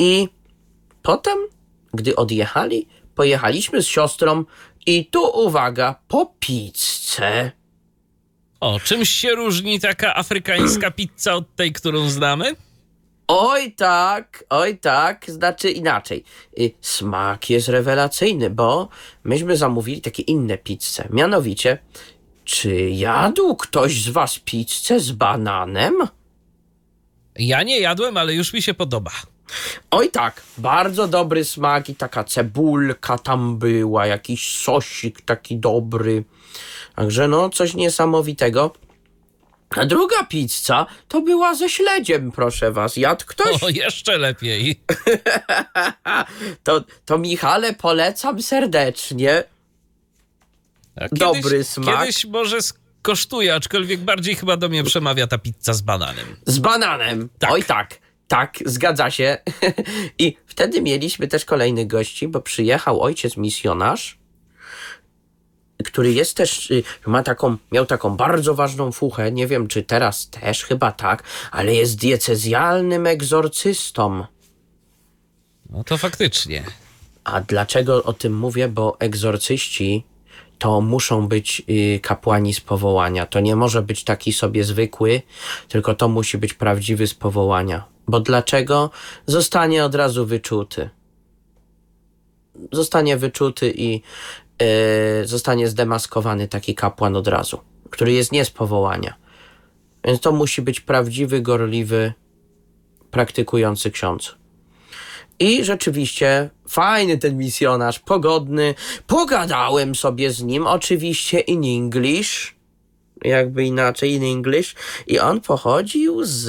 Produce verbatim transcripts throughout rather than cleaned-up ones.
I potem, gdy odjechali, pojechaliśmy z siostrą i tu uwaga, po pizzę. O, czymś się różni taka afrykańska pizza od tej, którą znamy? Oj tak, oj tak, znaczy inaczej. Y, Smak jest rewelacyjny, bo myśmy zamówili takie inne pizze. Mianowicie, czy jadł ktoś z was pizzę z bananem? Ja nie jadłem, ale już mi się podoba. Oj tak, bardzo dobry smak i taka cebulka tam była, jakiś sosik taki dobry. Także no, coś niesamowitego. A druga pizza to była ze śledziem, proszę was. Jadł ktoś? O, jeszcze lepiej. to, to Michale polecam serdecznie. A kiedyś, Dobry smak. Kiedyś może skosztuję, aczkolwiek bardziej chyba do mnie przemawia ta pizza z bananem. Z bananem. Tak. Oj tak, tak, zgadza się. I wtedy mieliśmy też kolejnych gości, bo przyjechał ojciec misjonarz, który jest też, ma taką, miał taką bardzo ważną fuchę, nie wiem czy teraz też, chyba tak, ale jest diecezjalnym egzorcystą. No to faktycznie. A dlaczego o tym mówię? Bo egzorcyści to muszą być y, kapłani z powołania. To nie może być taki sobie zwykły, tylko to musi być prawdziwy z powołania. Bo dlaczego? Zostanie od razu wyczuty. Zostanie wyczuty i y, zostanie zdemaskowany taki kapłan od razu, który jest nie z powołania. Więc to musi być prawdziwy, gorliwy, praktykujący ksiądz. I rzeczywiście fajny ten misjonarz, pogodny. Pogadałem sobie z nim, oczywiście in English, jakby inaczej in English. I on pochodził z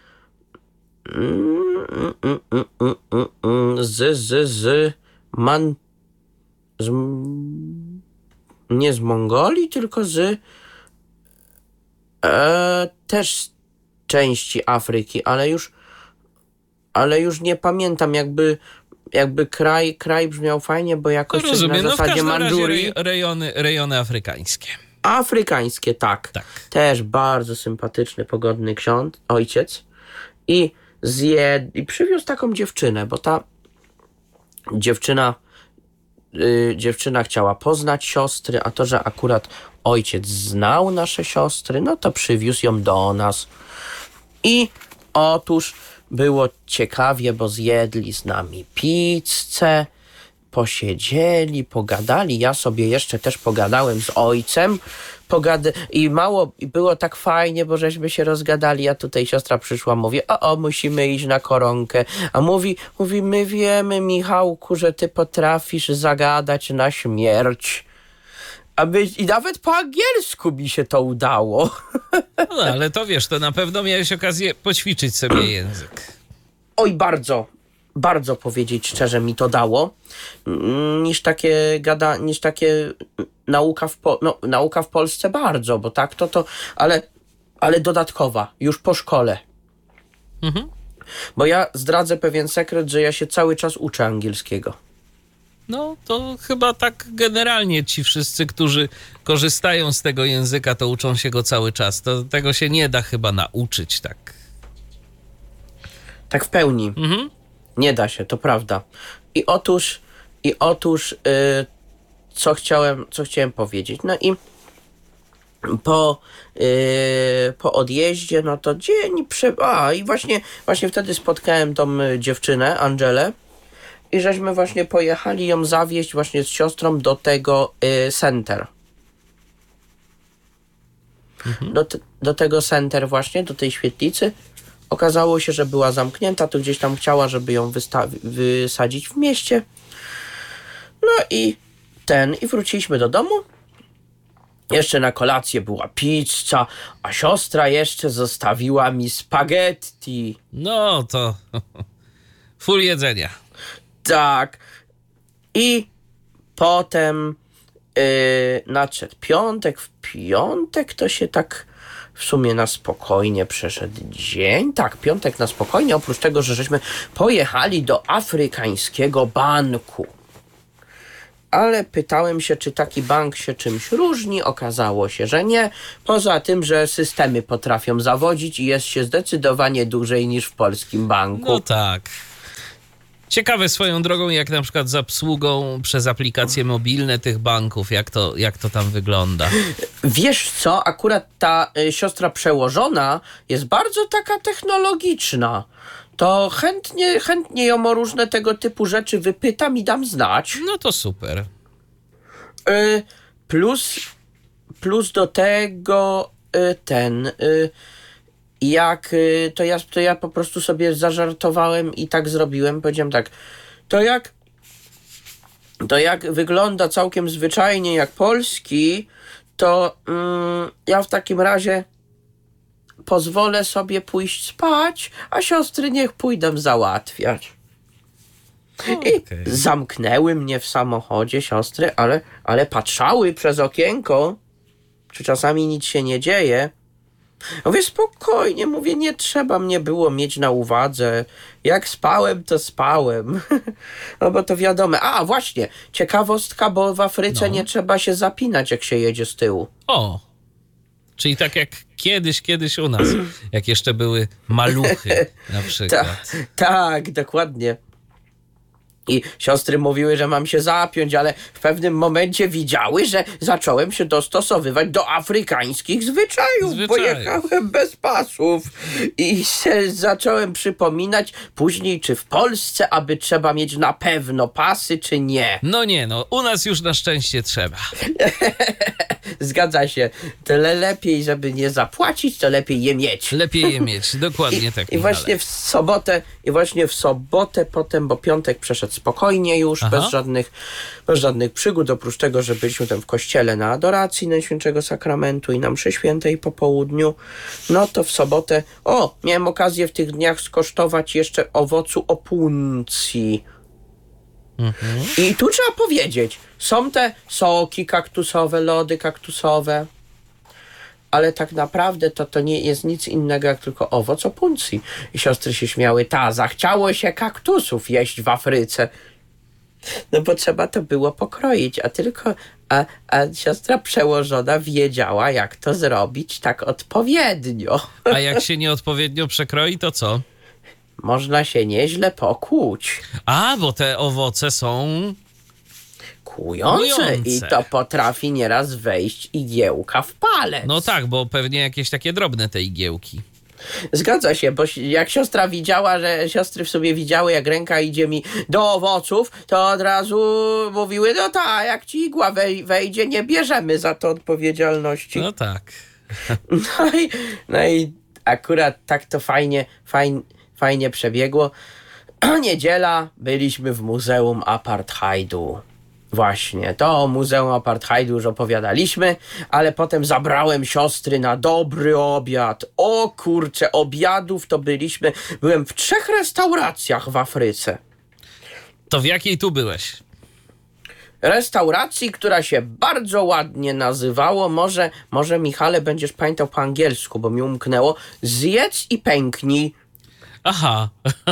z, z, z man z, nie z Mongolii, tylko z e, też z części Afryki, ale już ale już nie pamiętam, jakby, jakby kraj, kraj brzmiał fajnie, bo jakoś No rozumiem, na zasadzie no w każdym Mandżurii. razie rejony, rejony afrykańskie. Afrykańskie, tak. Tak. Też bardzo sympatyczny, pogodny ksiądz, ojciec. I zjadł, i przywiózł taką dziewczynę, bo ta dziewczyna, yy, dziewczyna chciała poznać siostry, a to, że akurat ojciec znał nasze siostry, no to przywiózł ją do nas. I otóż było ciekawie, bo zjedli z nami pizzę, posiedzieli, pogadali. Ja sobie jeszcze też pogadałem z ojcem. Pogada- I mało, i było tak fajnie, bo żeśmy się rozgadali. A tutaj siostra przyszła, mówi, o, o, musimy iść na koronkę. A mówi, mówi, my wiemy, Michałku, że ty potrafisz zagadać na śmierć. A my, i nawet po angielsku mi się to udało. No ale to wiesz, to na pewno miałeś okazję poćwiczyć sobie język. Oj, bardzo, bardzo powiedzieć szczerze mi to dało, niż takie gada, niż takie nauka w, po, no, nauka w Polsce bardzo, bo tak to to, ale, ale dodatkowa, już po szkole. Mhm. Bo ja zdradzę pewien sekret, że ja się cały czas uczę angielskiego. No to chyba tak generalnie ci wszyscy, którzy korzystają z tego języka, to uczą się go cały czas. To tego się nie da chyba nauczyć tak. Tak w pełni. Mhm. Nie da się, to prawda. I otóż, i otóż, yy, co chciałem, co chciałem powiedzieć. No i po, yy, po odjeździe, no to dzień prze... A, i właśnie, właśnie wtedy spotkałem tą dziewczynę, Angelę, i żeśmy właśnie pojechali ją zawieźć właśnie z siostrą do tego yy, center. Mhm. Do, te, do tego center właśnie, do tej świetlicy. Okazało się, że była zamknięta, to gdzieś tam chciała, żeby ją wystawi- wysadzić w mieście. No i ten, i wróciliśmy do domu. Jeszcze na kolację była pizza, a siostra jeszcze zostawiła mi spaghetti. No to full jedzenia. Tak. I potem yy, nadszedł piątek. W piątek to się tak w sumie na spokojnie przeszedł dzień. Tak, piątek na spokojnie, oprócz tego, że żeśmy pojechali do afrykańskiego banku. Ale pytałem się, czy taki bank się czymś różni. Okazało się, że nie. Poza tym, że systemy potrafią zawodzić i jest się zdecydowanie dłużej niż w polskim banku. No tak. Ciekawe swoją drogą, jak na przykład z obsługą przez aplikacje mobilne tych banków, jak to, jak to tam wygląda. Wiesz co, akurat ta y, siostra przełożona jest bardzo taka technologiczna. To chętnie, chętnie ją o różne tego typu rzeczy wypytam i dam znać. No to super. Y, plus, plus do tego y, ten... Y, jak y, to ja, to ja po prostu sobie zażartowałem i tak zrobiłem. Powiedziałem tak, to jak to jak wygląda całkiem zwyczajnie jak polski, to mm, ja w takim razie pozwolę sobie pójść spać, a siostry niech pójdę załatwiać. I Okej. zamknęły mnie w samochodzie siostry, ale, ale patrzały przez okienko, czy czasami nic się nie dzieje. Mówię, spokojnie, mówię, nie trzeba mnie było mieć na uwadze. Jak spałem, to spałem. No bo to wiadomo. A, właśnie, ciekawostka, bo w Afryce No. nie trzeba się zapinać, jak się jedzie z tyłu. O, czyli tak jak kiedyś, kiedyś u nas, jak jeszcze były maluchy na przykład. Tak, tak, dokładnie. I siostry mówiły, że mam się zapiąć, ale w pewnym momencie widziały, że zacząłem się dostosowywać do afrykańskich zwyczajów, bo Zwyczajów. jechałem bez pasów i się zacząłem przypominać później, czy w Polsce, aby trzeba mieć na pewno pasy, czy nie. No nie, no u nas już na szczęście trzeba. Zgadza się. Tyle lepiej, żeby nie zapłacić, to lepiej je mieć. Lepiej je mieć, dokładnie tak. I Michale. właśnie w sobotę, i właśnie w sobotę potem, bo piątek przeszedł spokojnie już, Aha. bez żadnych, bez żadnych przygód, oprócz tego, że byliśmy tam w kościele na adoracji Najświętszego Sakramentu i na mszy świętej po południu, no to w sobotę, o, miałem okazję w tych dniach skosztować jeszcze owocu opuncji. Mhm. I tu trzeba powiedzieć, są te soki kaktusowe, lody kaktusowe, ale tak naprawdę to, to nie jest nic innego jak tylko owoc opuncji. I siostry się śmiały, ta, zachciało się kaktusów jeść w Afryce. No bo trzeba to było pokroić, a tylko, a, a siostra przełożona wiedziała, jak to zrobić tak odpowiednio. A jak się nieodpowiednio przekroi, to co? Można się nieźle pokłuć. A, bo te owoce są... Kłujące. Kłujące. I to potrafi nieraz wejść igiełka w palec. No tak, bo pewnie jakieś takie drobne te igiełki. Zgadza się, bo jak siostra widziała, że siostry w sobie widziały, jak ręka idzie mi do owoców, to od razu mówiły, no tak, jak ci igła wej- wejdzie, nie bierzemy za to odpowiedzialności. No tak. No i, no i akurat tak to fajnie, fajnie, fajnie przebiegło. Niedziela byliśmy w Muzeum Apartheidu. Właśnie, to o Muzeum Apartheidu już opowiadaliśmy, ale potem zabrałem siostry na dobry obiad. O kurczę, obiadów to byliśmy, byłem w trzech restauracjach w Afryce. To w jakiej tu byłeś? Restauracji, która się bardzo ładnie nazywało, może, może Michale będziesz pamiętał po angielsku, bo mi umknęło, Zjedz i pęknij. Aha,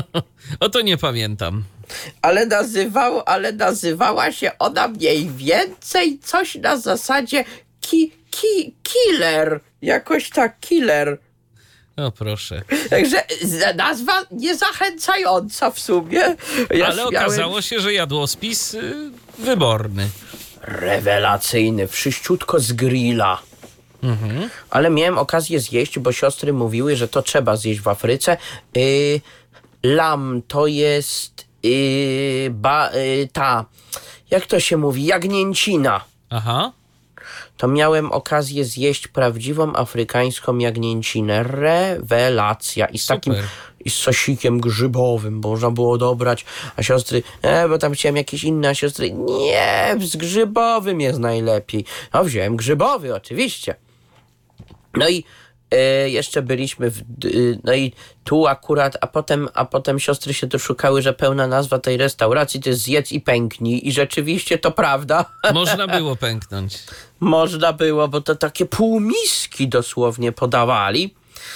o to nie pamiętam. Ale, nazywał, ale nazywała się ona mniej więcej coś na zasadzie ki, ki, killer. Jakoś tak killer. O proszę. Także z- nazwa niezachęcająca w sumie. Ja Ale śmiałem- okazało się, że jadłospis y, wyborny. Rewelacyjny, wszyściutko z grilla. Mhm. Ale miałem okazję zjeść, bo siostry mówiły, że to trzeba zjeść w Afryce. Yy, lam to jest yy, ba, yy, ta, jak to się mówi, jagnięcina. Aha. To miałem okazję zjeść prawdziwą afrykańską jagnięcinę. Rewelacja. I z Super. takim, i z sosikiem grzybowym, bo można było dobrać. A siostry, e, bo tam chciałem jakieś inne, a siostry, nie, z grzybowym jest najlepiej. No wziąłem grzybowy, oczywiście. No i e, jeszcze byliśmy w, d- no i tu akurat, a potem, a potem siostry się doszukały, że pełna nazwa tej restauracji to jest Zjedz i pęknij. I rzeczywiście to prawda. Można było pęknąć. Można było, bo to takie półmiski dosłownie podawali.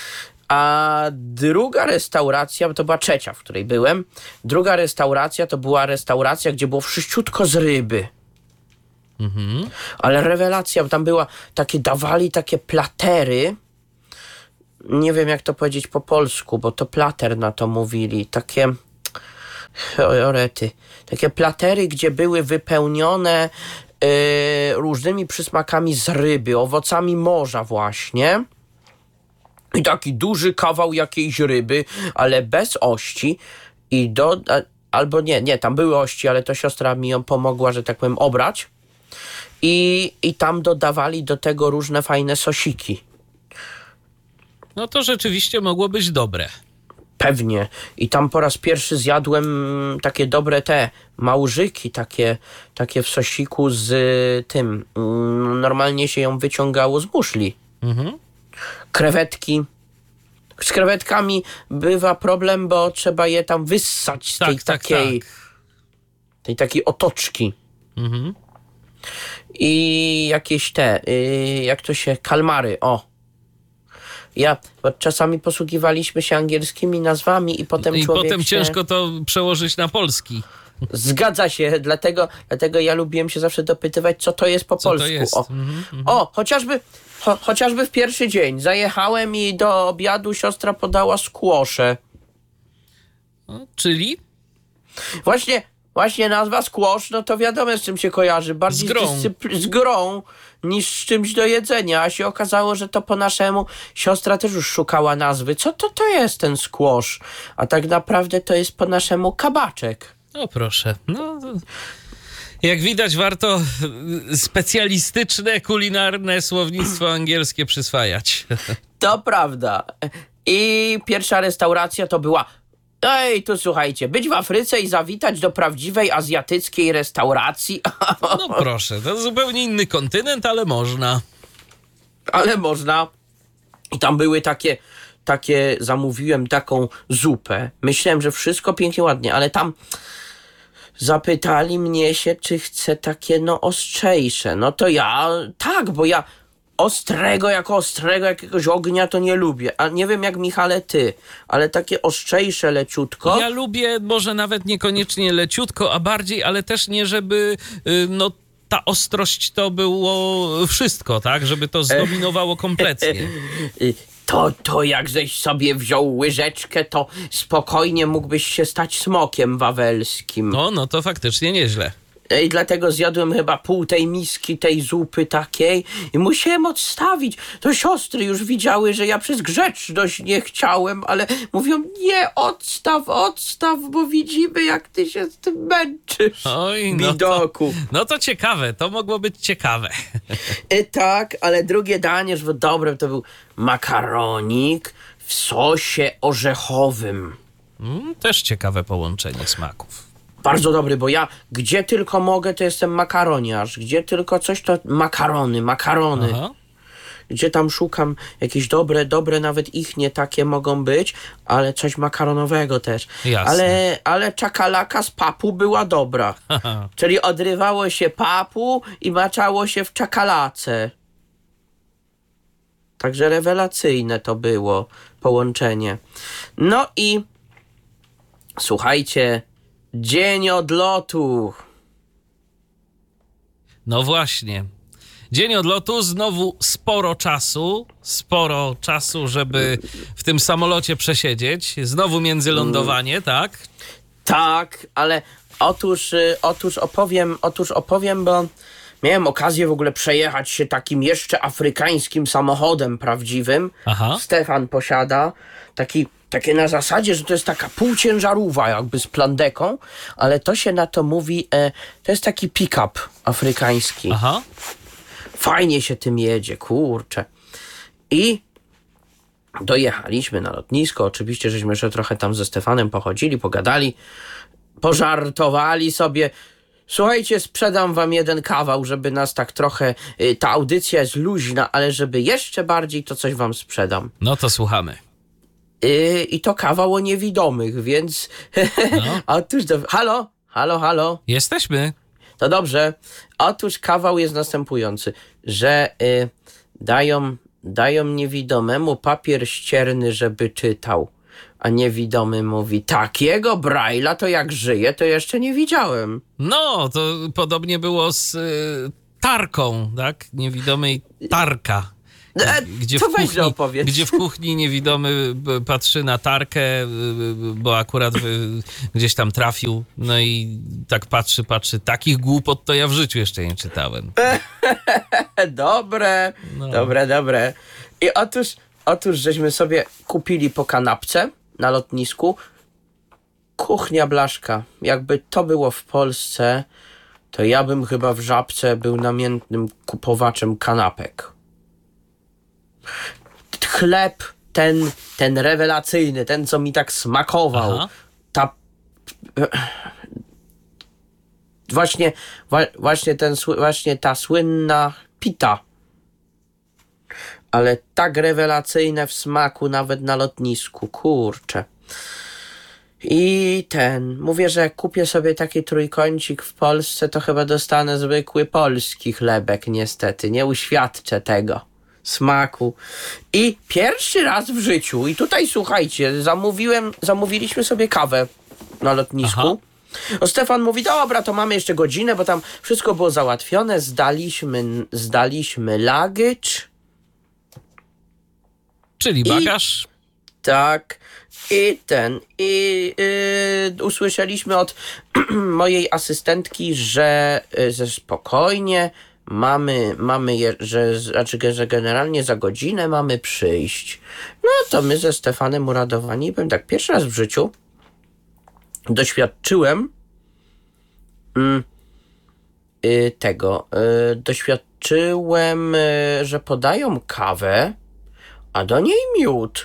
A druga restauracja, to była trzecia, w której byłem. Druga restauracja to była restauracja, gdzie było wszyściutko z ryby. Mhm. Ale rewelacja, bo tam była, takie dawali takie platery. Nie wiem jak to powiedzieć po polsku, bo to plater na to mówili. Takie, Orety. Takie platery, gdzie były wypełnione yy, różnymi przysmakami z ryby, owocami morza właśnie. I taki duży kawał jakiejś ryby, ale bez ości. I do... A, albo nie, nie, tam były ości, ale to siostra mi ją pomogła, że tak powiem, obrać. I, I tam dodawali do tego różne fajne sosiki. No to rzeczywiście mogło być dobre. Pewnie. I tam po raz pierwszy zjadłem takie dobre te małżyki, takie, takie w sosiku z tym. Normalnie się ją wyciągało z muszli. Mhm. Krewetki. Z krewetkami bywa problem, bo trzeba je tam wyssać z tej Tak, tak, takiej, tak. tej takiej otoczki. Mhm. I jakieś te, yy, jak to się, kalmary, o. Ja, bo czasami posługiwaliśmy się angielskimi nazwami i potem I człowiek potem się... ciężko to przełożyć na polski. Zgadza się, dlatego, dlatego ja lubiłem się zawsze dopytywać, co to jest po Co polsku. to jest? O, Mhm, mhm. o chociażby, cho, chociażby w pierwszy dzień zajechałem i do obiadu siostra podała skłosze. No, czyli Właśnie, właśnie nazwa squash, no to wiadomo z czym się kojarzy. Bardziej Z grą. dyscypl- z grą niż z czymś do jedzenia. A się okazało, że to po naszemu siostra też już szukała nazwy. Co to to jest ten squash? A tak naprawdę to jest po naszemu kabaczek. no proszę. No, to... Jak widać, warto specjalistyczne, kulinarne słownictwo angielskie przyswajać. To prawda. I pierwsza restauracja to była... Ej, tu słuchajcie, być w Afryce i zawitać do prawdziwej azjatyckiej restauracji. No proszę, to zupełnie inny kontynent, ale można. Ale można. I tam były takie, takie, zamówiłem taką zupę. Myślałem, że wszystko pięknie, ładnie, ale tam zapytali mnie się, czy chcę takie, no, ostrzejsze. No to ja, tak, bo ja ostrego, jako ostrego jakiegoś ognia to nie lubię. A nie wiem jak, Michale, ty, ale takie ostrzejsze leciutko. Ja lubię może nawet niekoniecznie leciutko, a bardziej, ale też nie, żeby y, no ta ostrość to było wszystko, tak? Żeby to zdominowało kompletnie. To, to jak żeś sobie wziął łyżeczkę, to spokojnie mógłbyś się stać smokiem wawelskim. No, no to faktycznie nieźle. I dlatego zjadłem chyba pół tej miski, tej zupy takiej i musiałem odstawić. To siostry już widziały, że ja przez grzeczność nie chciałem, ale mówią, nie, odstaw, odstaw, bo widzimy, jak ty się z tym męczysz. Oj, no to, Bidoku. no to ciekawe, to mogło być ciekawe. I tak, ale drugie danie, że dobre, to był makaronik w sosie orzechowym. Mm, też ciekawe połączenie smaków. Bardzo dobry, bo ja gdzie tylko mogę, to jestem makaroniarz. Gdzie tylko coś, to makarony, makarony. Aha. Gdzie tam szukam jakieś dobre, dobre nawet ich nie takie mogą być, ale coś makaronowego też. Jasne. Ale, ale czakalaka z papu była dobra. Aha. Czyli odrywało się papu i maczało się w czakalace. Także rewelacyjne to było połączenie. No i słuchajcie, dzień odlotu. No właśnie. Dzień odlotu, znowu sporo czasu, sporo czasu, żeby w tym samolocie przesiedzieć. Znowu międzylądowanie, tak? Tak, ale otóż, y, otóż opowiem, otóż opowiem, bo miałem okazję w ogóle przejechać się takim jeszcze afrykańskim samochodem prawdziwym. Aha. Stefan posiada taki, takie na zasadzie, że to jest taka półciężarówka jakby z plandeką, ale to się na to mówi, e, to jest taki pick-up afrykański. Aha. Fajnie się tym jedzie, kurczę. I dojechaliśmy na lotnisko. Oczywiście, żeśmy jeszcze trochę tam ze Stefanem pochodzili, pogadali, pożartowali sobie. Słuchajcie, sprzedam wam jeden kawał, żeby nas tak trochę... Y, ta audycja jest luźna, ale żeby jeszcze bardziej, to coś wam sprzedam. No to słuchamy. Y, I to kawał o niewidomych, więc... No. Otóż... Do... Halo? Halo, halo? Jesteśmy. To dobrze. Otóż kawał jest następujący, że y, dają, dają niewidomemu papier ścierny, żeby czytał, a niewidomy mówi, takiego Braille'a to jak żyje, to jeszcze nie widziałem. No, to podobnie było z y, tarką, tak? Niewidomej tarka. E, Gdzie w, to weź kuchni, opowiedz. gdzie w kuchni niewidomy b- patrzy na tarkę, y, y, bo akurat y, gdzieś tam trafił, no i tak patrzy, patrzy. Takich głupot to ja w życiu jeszcze nie czytałem. Dobre, No. dobre, dobre. I otóż, otóż żeśmy sobie kupili po kanapce na lotnisku. Kuchnia blaszka. Jakby to było w Polsce, to ja bym chyba w Żabce był namiętnym kupowaczem kanapek. Chleb ten, ten rewelacyjny, ten co mi tak smakował. Aha. Ta... Właśnie, wa, właśnie, ten, sły- właśnie ta słynna pita. Ale tak rewelacyjne w smaku nawet na lotnisku. Kurczę. I ten, mówię, że jak kupię sobie taki trójkącik w Polsce, to chyba dostanę zwykły polski chlebek, niestety. Nie uświadczę tego smaku. I pierwszy raz w życiu, i tutaj słuchajcie, zamówiłem, zamówiliśmy sobie kawę na lotnisku. Aha. O, Stefan mówi, dobra, to mamy jeszcze godzinę, bo tam wszystko było załatwione, zdaliśmy, zdaliśmy luggage. Czyli I- bagaż. Tak, i ten, i yy, usłyszeliśmy od mojej asystentki, że, yy, że spokojnie mamy, mamy je, że, znaczy, że generalnie za godzinę mamy przyjść. No to my ze Stefanem uradowani, powiem tak, pierwszy raz w życiu doświadczyłem mm, yy, tego, yy, doświadczyłem, yy, że podają kawę, a do niej miód.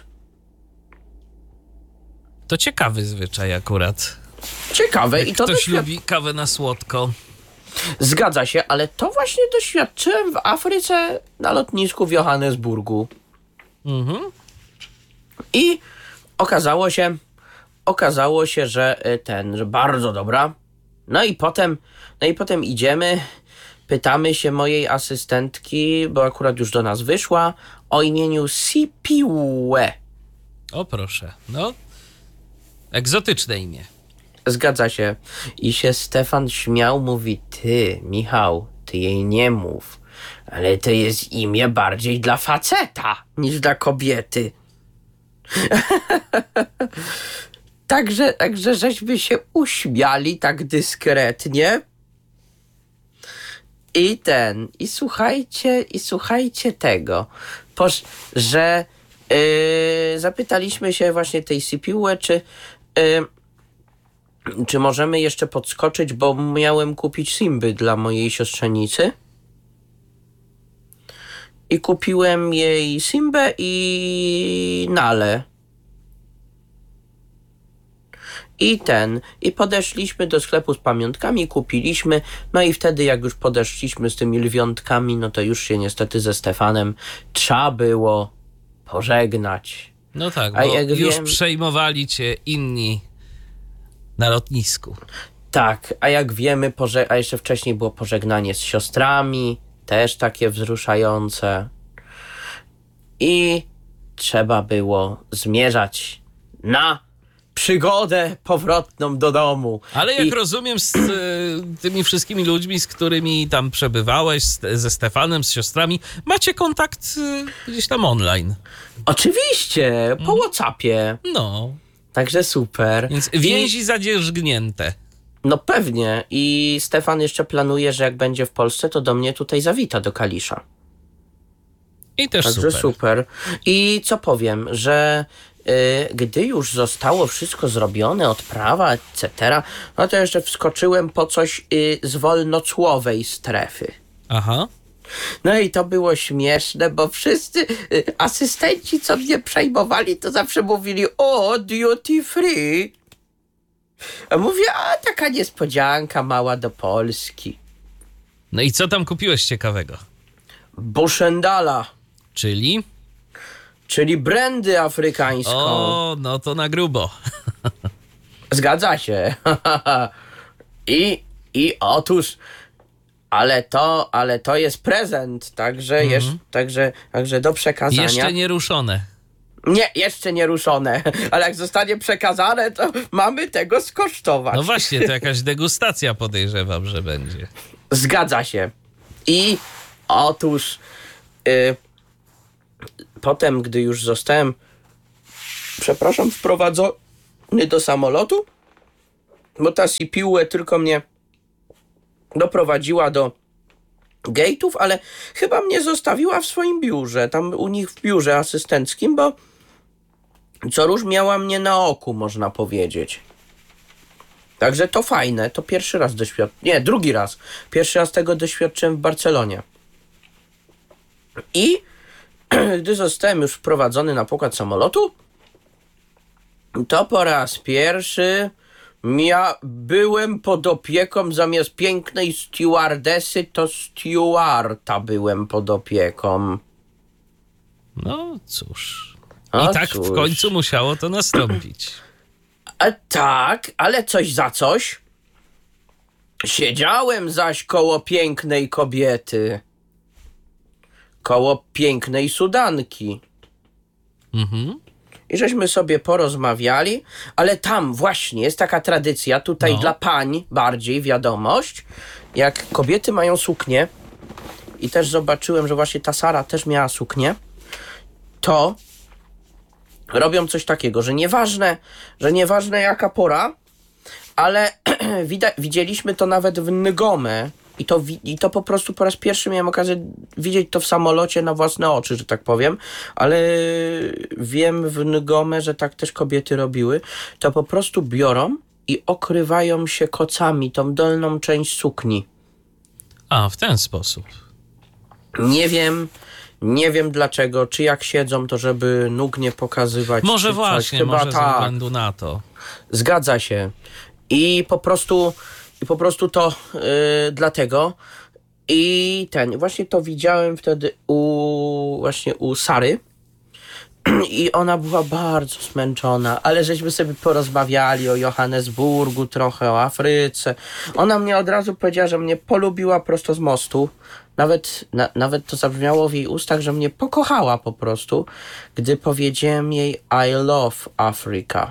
To ciekawy zwyczaj akurat. Ciekawe i Jak to ktoś doświad... lubi kawę na słodko. Zgadza się, ale to właśnie doświadczyłem w Afryce na lotnisku w Johannesburgu. Mhm. I okazało się, okazało się, że y, ten, że bardzo dobra. No i potem, no i potem idziemy, pytamy się mojej asystentki, bo akurat już do nas wyszła, o imieniu Sipiwe. O proszę, no. Egzotyczne imię. Zgadza się. I się Stefan śmiał, mówi, ty, Michał, ty jej nie mów, ale to jest imię bardziej dla faceta niż dla kobiety. Także, także żeśmy się uśmiali tak dyskretnie. I ten, i słuchajcie, i słuchajcie tego, posz, że yy, zapytaliśmy się właśnie tej Sipiłę, czy yy, czy możemy jeszcze podskoczyć, bo miałem kupić Simby dla mojej siostrzenicy. I kupiłem jej Simbę i Nale. I ten, i podeszliśmy do sklepu z pamiątkami, kupiliśmy, no i wtedy jak już podeszliśmy z tymi lwiątkami, no to już się niestety ze Stefanem trzeba było pożegnać. No tak, A bo jak już wiem- przejmowali cię inni na lotnisku. Tak, a jak wiemy, poże- a jeszcze wcześniej było pożegnanie z siostrami, też takie wzruszające. I trzeba było zmierzać na przygodę powrotną do domu. Ale jak I rozumiem, z e, tymi wszystkimi ludźmi, z którymi tam przebywałeś, z, ze Stefanem, z siostrami, macie kontakt e, gdzieś tam online. oczywiście, po WhatsAppie. No, Także super. więc I, więzi zadzierzgnięte. no pewnie. I Stefan jeszcze planuje, że jak będzie w Polsce, to do mnie tutaj zawita, do Kalisza. I też Także super. super. I co powiem, że y, gdy już zostało wszystko zrobione, odprawa, et cetera, no to jeszcze wskoczyłem po coś y, z wolnocłowej strefy. Aha. No i to było śmieszne, bo wszyscy y, asystenci, co mnie przejmowali, to zawsze mówili, o, duty free. A mówię, a taka niespodzianka mała do Polski. No i co tam kupiłeś ciekawego? Buszendala, Czyli? czyli brandy afrykańską. O, no to na grubo. Zgadza się. I, I otóż, ale to, ale to jest prezent, także, Mhm. jeszcze, także, także do przekazania. Jeszcze nie ruszone. Nie, jeszcze nie ruszone, ale jak zostanie przekazane, to mamy tego skosztować. No właśnie, to jakaś degustacja podejrzewam, że będzie. Zgadza się. I otóż y, potem, gdy już zostałem, przepraszam, wprowadzony do samolotu, bo ta Sipiłę tylko mnie doprowadziła do gate'ów, ale chyba mnie zostawiła w swoim biurze, tam u nich w biurze asystenckim, bo co róż miała mnie na oku, można powiedzieć. Także to fajne, to pierwszy raz doświadczyłem, nie, drugi raz. Pierwszy raz tego doświadczyłem w Barcelonie. I gdy zostałem już wprowadzony na pokład samolotu, to po raz pierwszy ja byłem pod opieką, zamiast pięknej stewardesy, to stewarda byłem pod opieką. No cóż. A I tak cóż. w końcu musiało to nastąpić. A tak, ale coś za coś. Siedziałem zaś koło pięknej kobiety. Koło pięknej Sudanki. Mhm. I żeśmy sobie porozmawiali, ale tam właśnie jest taka tradycja, tutaj No. dla pań bardziej wiadomość, jak kobiety mają suknię i też zobaczyłem, że właśnie ta Sara też miała suknię, to robią coś takiego, że nieważne, że nieważne jaka pora, ale wida- widzieliśmy to nawet w Ngome i to, wi- i to po prostu po raz pierwszy miałem okazję widzieć to w samolocie na własne oczy, że tak powiem, ale wiem w Ngome, że tak też kobiety robiły, to po prostu biorą i okrywają się kocami, tą dolną część sukni. A, w ten sposób. Nie wiem, nie wiem dlaczego, czy jak siedzą, to żeby nóg nie pokazywać. Może czy coś. właśnie, Chyba może ze tak. względu na to. Zgadza się. I po prostu, i po prostu to yy, dlatego. I ten, właśnie to widziałem wtedy u, właśnie u Sary. I ona była bardzo zmęczona, ale żeśmy sobie porozmawiali o Johannesburgu, trochę o Afryce. Ona mnie od razu powiedziała, że mnie polubiła prosto z mostu. Nawet, na, nawet to zabrzmiało w jej ustach, że mnie pokochała po prostu, gdy powiedziałem jej I love Africa.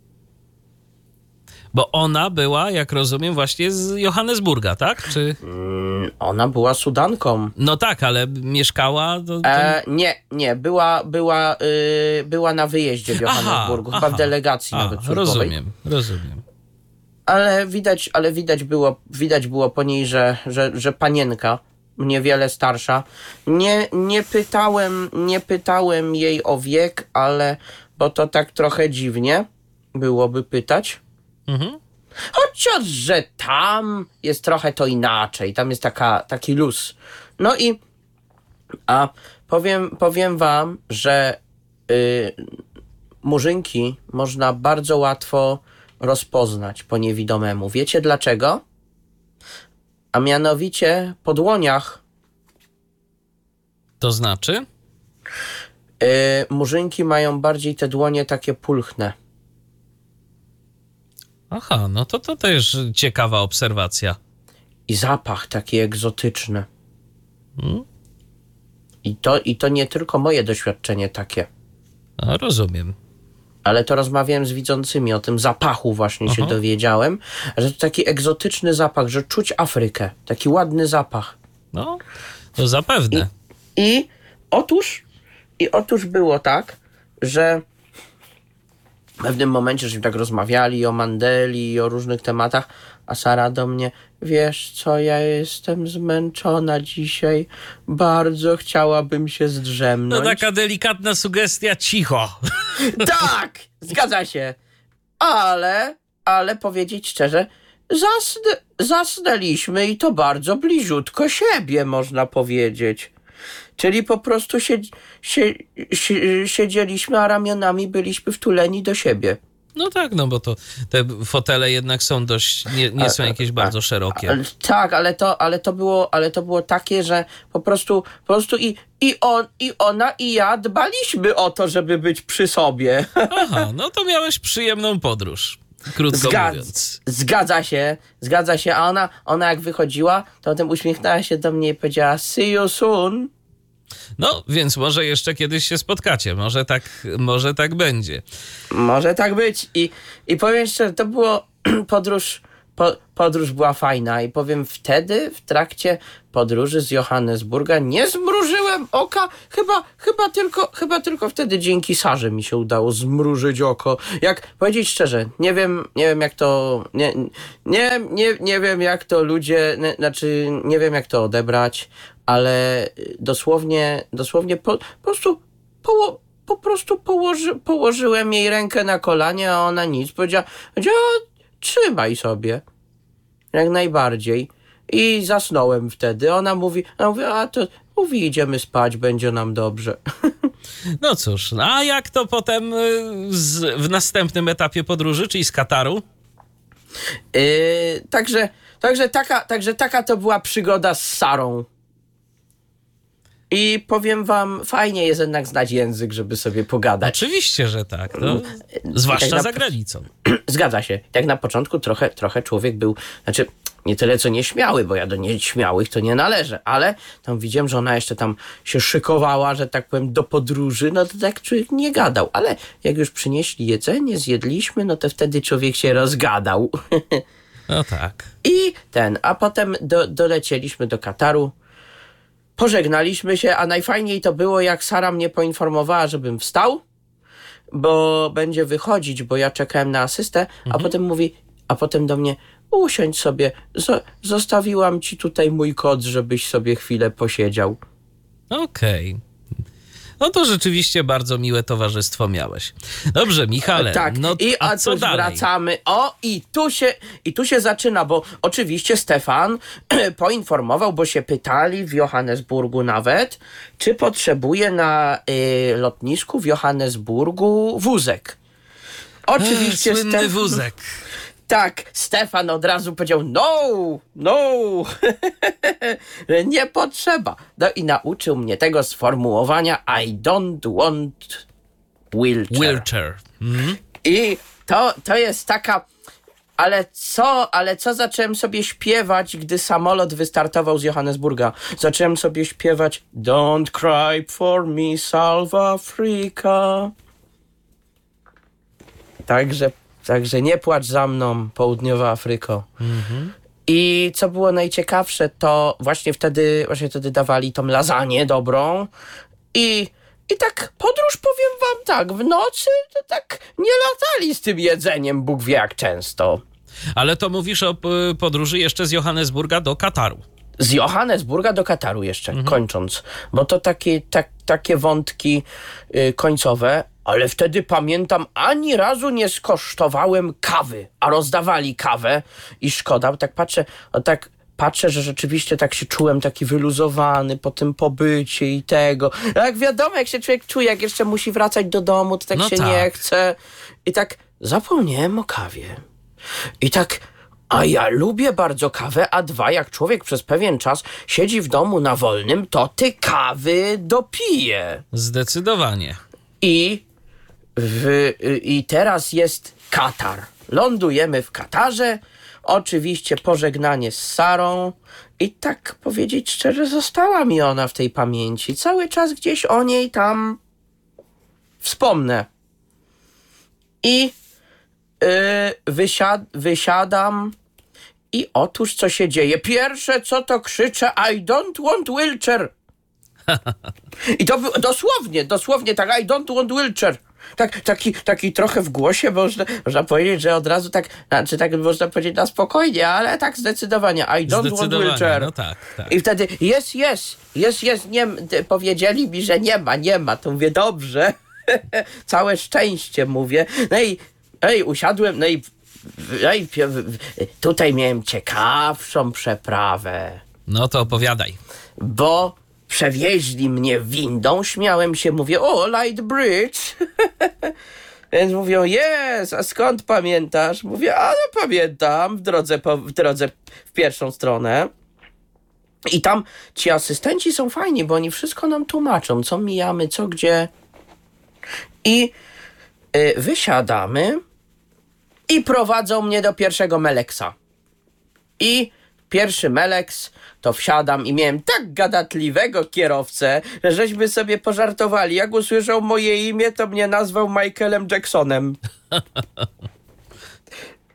Bo ona była, jak rozumiem, właśnie z Johannesburga, tak? Czy... Mm, ona była Sudanką. No tak, ale mieszkała... To, to... E, nie, nie, była, była, yy, była na wyjeździe w Johannesburgu, chyba w delegacji A, nawet służbowej. rozumiem, rozumiem. Ale widać, ale widać było, widać było po niej, że, że, że panienka, niewiele starsza. Nie, nie pytałem, nie pytałem jej o wiek, ale, bo to tak trochę dziwnie byłoby pytać. Mhm. Chociaż, że tam jest trochę to inaczej, tam jest taka, taki luz. No i a powiem, powiem wam, że y, murzynki można bardzo łatwo rozpoznać po niewidomemu. Wiecie dlaczego? A mianowicie po dłoniach To znaczy? y, murzynki mają bardziej te dłonie takie pulchne. Aha, no to to też ciekawa obserwacja. I zapach taki egzotyczny. Hmm? I to, I to nie tylko moje doświadczenie takie. A, rozumiem. Ale to rozmawiałem z widzącymi, o tym zapachu właśnie się Aha. dowiedziałem, że to taki egzotyczny zapach, że czuć Afrykę. Taki ładny zapach. No, to zapewne. I otóż, i otóż było tak, że w pewnym momencie, żeśmy tak rozmawiali o Mandeli i o różnych tematach, a Sara do mnie, wiesz co, ja jestem zmęczona dzisiaj, bardzo chciałabym się No zdrzemnąć. taka delikatna sugestia, cicho. Tak, zgadza się. Ale, ale powiedzieć szczerze, zasnę, zasnęliśmy i to bardzo bliziutko siebie, można powiedzieć. Czyli po prostu sie, sie, sie, siedzieliśmy, a ramionami byliśmy wtuleni do siebie. No tak, no bo to te fotele jednak są dość, nie, nie są jakieś bardzo szerokie. Ale, tak, ale to, ale to było, ale to było takie, że po prostu, po prostu i, i, on, i ona i ja dbaliśmy o to, żeby być przy sobie. Aha, no to miałeś przyjemną podróż, krótko Zgadza, mówiąc. zgadza się, zgadza się, a ona, ona jak wychodziła, to potem uśmiechnęła się do mnie i powiedziała see you soon. No, więc może jeszcze kiedyś się spotkacie, może tak, może tak będzie. Może tak być. I, i powiem szczerze, to było podróż, po, podróż była fajna i powiem, wtedy w trakcie podróży z Johannesburga nie zmrużyłem oka, chyba, chyba, tylko, chyba tylko wtedy dzięki Sarze mi się udało zmrużyć oko. Jak powiedzieć szczerze, nie wiem, nie wiem jak to, nie, nie, nie, nie wiem jak to ludzie, nie, znaczy nie wiem jak to odebrać, ale dosłownie, dosłownie po, po prostu poło, po prostu położy, położyłem jej rękę na kolanie, a ona nic. Powiedziała, powiedziała trzymaj sobie. Jak najbardziej. I zasnąłem wtedy. Ona mówi, ona mówi, a to mówi, idziemy spać, będzie nam dobrze. No cóż, a jak to potem y, z, w następnym etapie podróży, czyli z Kataru? Yy, także, także, taka, także taka to była przygoda z Sarą. I powiem wam, fajnie jest jednak znać język, żeby sobie pogadać. Oczywiście, że tak. No, zwłaszcza tak na- za granicą. Zgadza się. Tak na początku trochę, trochę człowiek był, znaczy nie tyle co nieśmiały, bo ja do nieśmiałych to nie należę, ale tam widziałem, że ona jeszcze tam się szykowała, że tak powiem, do podróży, no to tak człowiek nie gadał. Ale jak już przynieśli jedzenie, zjedliśmy, no to wtedy człowiek się rozgadał. No tak. I ten, a potem do, dolecieliśmy do Kataru. Pożegnaliśmy się, a najfajniej to było, jak Sara mnie poinformowała, żebym wstał, bo będzie wychodzić, bo ja czekałem na asystę, mhm. a potem mówi, a potem do mnie, usiądź sobie, zo- zostawiłam ci tutaj mój kot, żebyś sobie chwilę posiedział. Okej. No to rzeczywiście bardzo miłe towarzystwo miałeś. Dobrze, Michale, Tak, no i a a co coś dalej? wracamy. O, i tu się, i tu się zaczyna, bo oczywiście Stefan poinformował, bo się pytali w Johannesburgu nawet, czy potrzebuje na y, lotnisku w Johannesburgu wózek. Oczywiście Ech, słynny Stef- wózek. Tak, Stefan od razu powiedział no, no, nie potrzeba. No i nauczył mnie tego sformułowania I don't want wheelchair. Wheelchair. Mhm. I to, to jest taka... Ale co, ale co zacząłem sobie śpiewać, gdy samolot wystartował z Johannesburga? Zacząłem sobie śpiewać Don't cry for me, South Africa. Także, także nie płacz za mną, Południowa Afryko. Mhm. I co było najciekawsze, to właśnie wtedy, właśnie wtedy dawali tą lasagne dobrą i, i tak podróż, powiem wam tak, w nocy to tak nie latali z tym jedzeniem, Bóg wie jak często. Ale to mówisz o p- podróży jeszcze z Johannesburga do Kataru. Z Johannesburga do Kataru jeszcze, mhm. kończąc, bo to takie, tak, takie wątki y, końcowe, ale wtedy pamiętam, ani razu nie skosztowałem kawy, a rozdawali kawę i szkoda, tak patrzę, o tak patrzę, że rzeczywiście tak się czułem taki wyluzowany po tym pobycie i tego. Jak wiadomo, jak się człowiek czuje, jak jeszcze musi wracać do domu, to tak No się tak. nie chce. I tak zapomniałem o kawie. I tak, a ja lubię bardzo kawę, a dwa, jak człowiek przez pewien czas siedzi w domu na wolnym, to ty kawy dopije. Zdecydowanie. I, w, I teraz jest Katar. Lądujemy w Katarze. Oczywiście pożegnanie z Sarą. I tak powiedzieć szczerze, została mi ona w tej pamięci. Cały czas gdzieś o niej tam wspomnę. I Yy, wysiad- wysiadam i otóż co się dzieje? Pierwsze co to krzyczę I don't want wheelchair. I to było dosłownie, dosłownie tak I don't want wheelchair. Tak, taki, taki trochę w głosie, można, można powiedzieć, że od razu tak, znaczy tak można powiedzieć na spokojnie, ale tak zdecydowanie I don't want Zdecydowanie, wheelchair. no tak, tak. I wtedy jest, jest, jest, jest, nie, powiedzieli mi, że nie ma, nie ma, to mówię dobrze. Całe szczęście mówię. No i Ej, usiadłem, no i, no i tutaj miałem ciekawszą przeprawę, No to opowiadaj. bo przewieźli mnie windą, śmiałem się, mówię, o, Light Bridge. Więc mówią, jest, a skąd pamiętasz? Mówię, a no pamiętam, w drodze, po, w drodze w pierwszą stronę. I tam ci asystenci są fajni, bo oni wszystko nam tłumaczą, co mijamy, co gdzie. I y, wysiadamy i prowadzą mnie do pierwszego Meleksa. I pierwszy Meleks, to wsiadam i miałem tak gadatliwego kierowcę, że żeśmy sobie pożartowali. Jak usłyszał moje imię, to mnie nazwał Michaelem Jacksonem.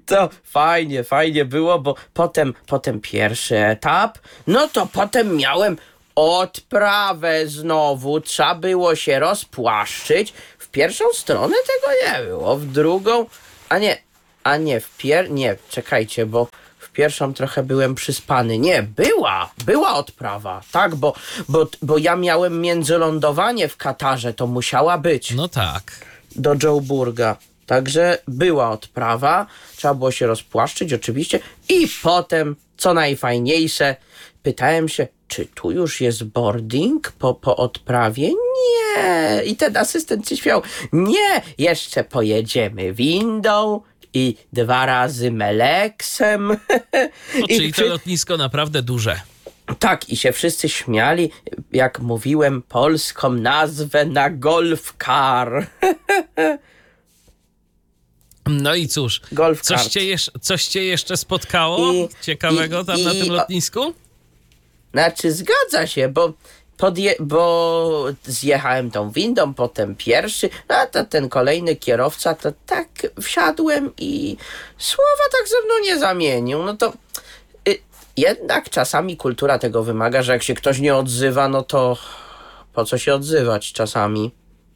To fajnie, fajnie było, bo potem, potem pierwszy etap, no to potem miałem odprawę znowu, trzeba było się rozpłaszczyć. W pierwszą stronę tego nie było, w drugą, a nie, a nie, w pier... nie, czekajcie, bo w pierwszą trochę byłem przyspany. Nie, była, była odprawa, tak, bo, bo, bo ja miałem międzylądowanie w Katarze, to musiała być No tak. do Joburga. Także była odprawa, trzeba było się rozpłaszczyć oczywiście i potem, co najfajniejsze, pytałem się, czy tu już jest boarding po, po odprawie? Nie. I ten asystent się śmiał. Nie, jeszcze pojedziemy windą i dwa razy meleksem. No, I czyli to przy- lotnisko naprawdę duże. Tak, i się wszyscy śmiali, jak mówiłem polską nazwę na golf car. No i cóż, Golf coś kart. cię, jesz- coś cię jeszcze spotkało I- ciekawego i- tam na i- tym o- lotnisku? Znaczy, zgadza się, bo, podje- bo zjechałem tą windą, potem pierwszy, a to ten kolejny kierowca, to tak wsiadłem i słowa tak ze mną nie zamienił. No to y, jednak czasami kultura tego wymaga, że jak się ktoś nie odzywa, no to po co się odzywać czasami?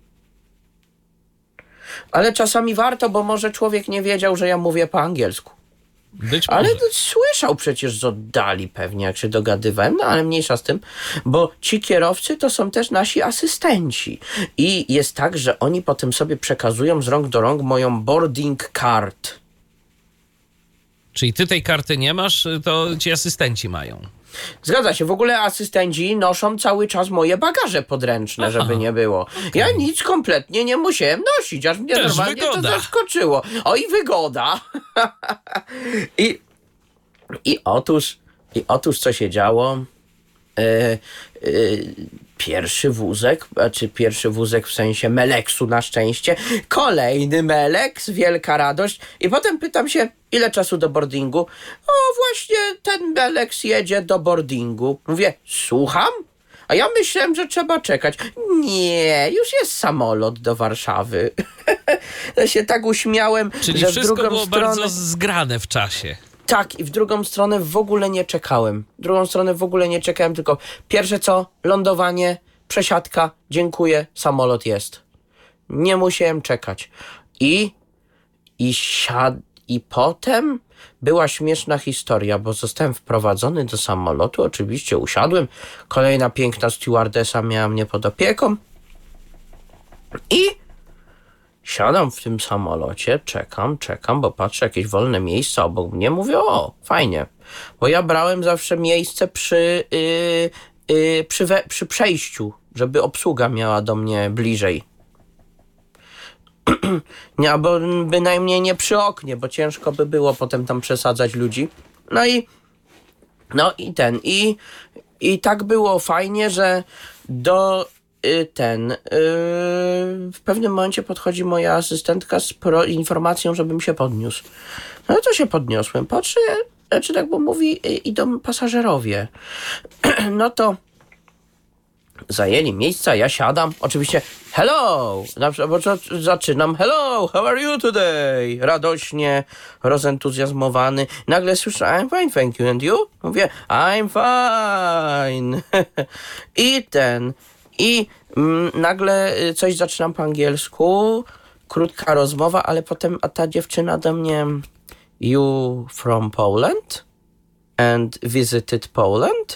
Ale czasami warto, bo może człowiek nie wiedział, że ja mówię po angielsku. Być Ale może. to słyszał przecież z oddali pewnie, jak się dogadywałem, no ale mniejsza z tym, bo ci kierowcy to są też nasi asystenci. I jest tak, że oni potem sobie przekazują z rąk do rąk moją boarding card. Czyli ty tej karty nie masz, to ci asystenci mają. Zgadza się, w ogóle asystenci noszą cały czas moje bagaże podręczne, Aha. żeby nie było. Ja nic kompletnie nie musiałem nosić, aż mnie Też normalnie wygoda. to zaskoczyło. O i wygoda. I, I otóż, i otóż co się działo? E, e, pierwszy wózek, znaczy pierwszy wózek w sensie meleksu na szczęście, kolejny meleks, wielka radość i potem pytam się, ile czasu do boardingu? O, właśnie ten meleks jedzie do boardingu. Mówię, słucham? A ja myślałem, że trzeba czekać. Nie, już jest samolot do Warszawy. Ja się tak uśmiałem, Czyli że w wszystko drugą było stronę... bardzo zgrane w czasie. Tak, i w drugą stronę w ogóle nie czekałem. W drugą stronę w ogóle nie czekałem, tylko pierwsze co, lądowanie, przesiadka, dziękuję, samolot jest. Nie musiałem czekać. I, i siad... I potem była śmieszna historia, bo zostałem wprowadzony do samolotu, oczywiście usiadłem, kolejna piękna stewardesa miała mnie pod opieką i siadam w tym samolocie, czekam, czekam, bo patrzę, jakieś wolne miejsca obok mnie, mówię, o, fajnie, bo ja brałem zawsze miejsce przy, yy, yy, przy, we, przy przejściu, żeby obsługa miała do mnie bliżej. Nie, albo bynajmniej nie przy oknie, bo ciężko by było potem tam przesadzać ludzi. No i no i ten, i, i tak było fajnie, że do y, ten y, w pewnym momencie podchodzi moja asystentka z pro, informacją, żebym się podniósł. No to się podniosłem. Patrzę, czy tak bo mówi, y, idą pasażerowie. No to zajęli miejsca, ja siadam, oczywiście hello, na przykład zaczynam hello, how are you today? Radośnie, rozentuzjazmowany. Nagle słyszę I'm fine, thank you, and you? Mówię I'm fine. I ten, i mm, nagle coś zaczynam po angielsku, krótka rozmowa, ale potem a ta dziewczyna do mnie you from Poland? And visited Poland?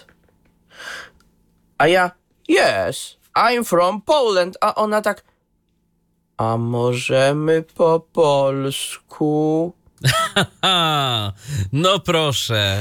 A ja yes, I'm from Poland. A ona tak, a możemy po polsku? A, no proszę.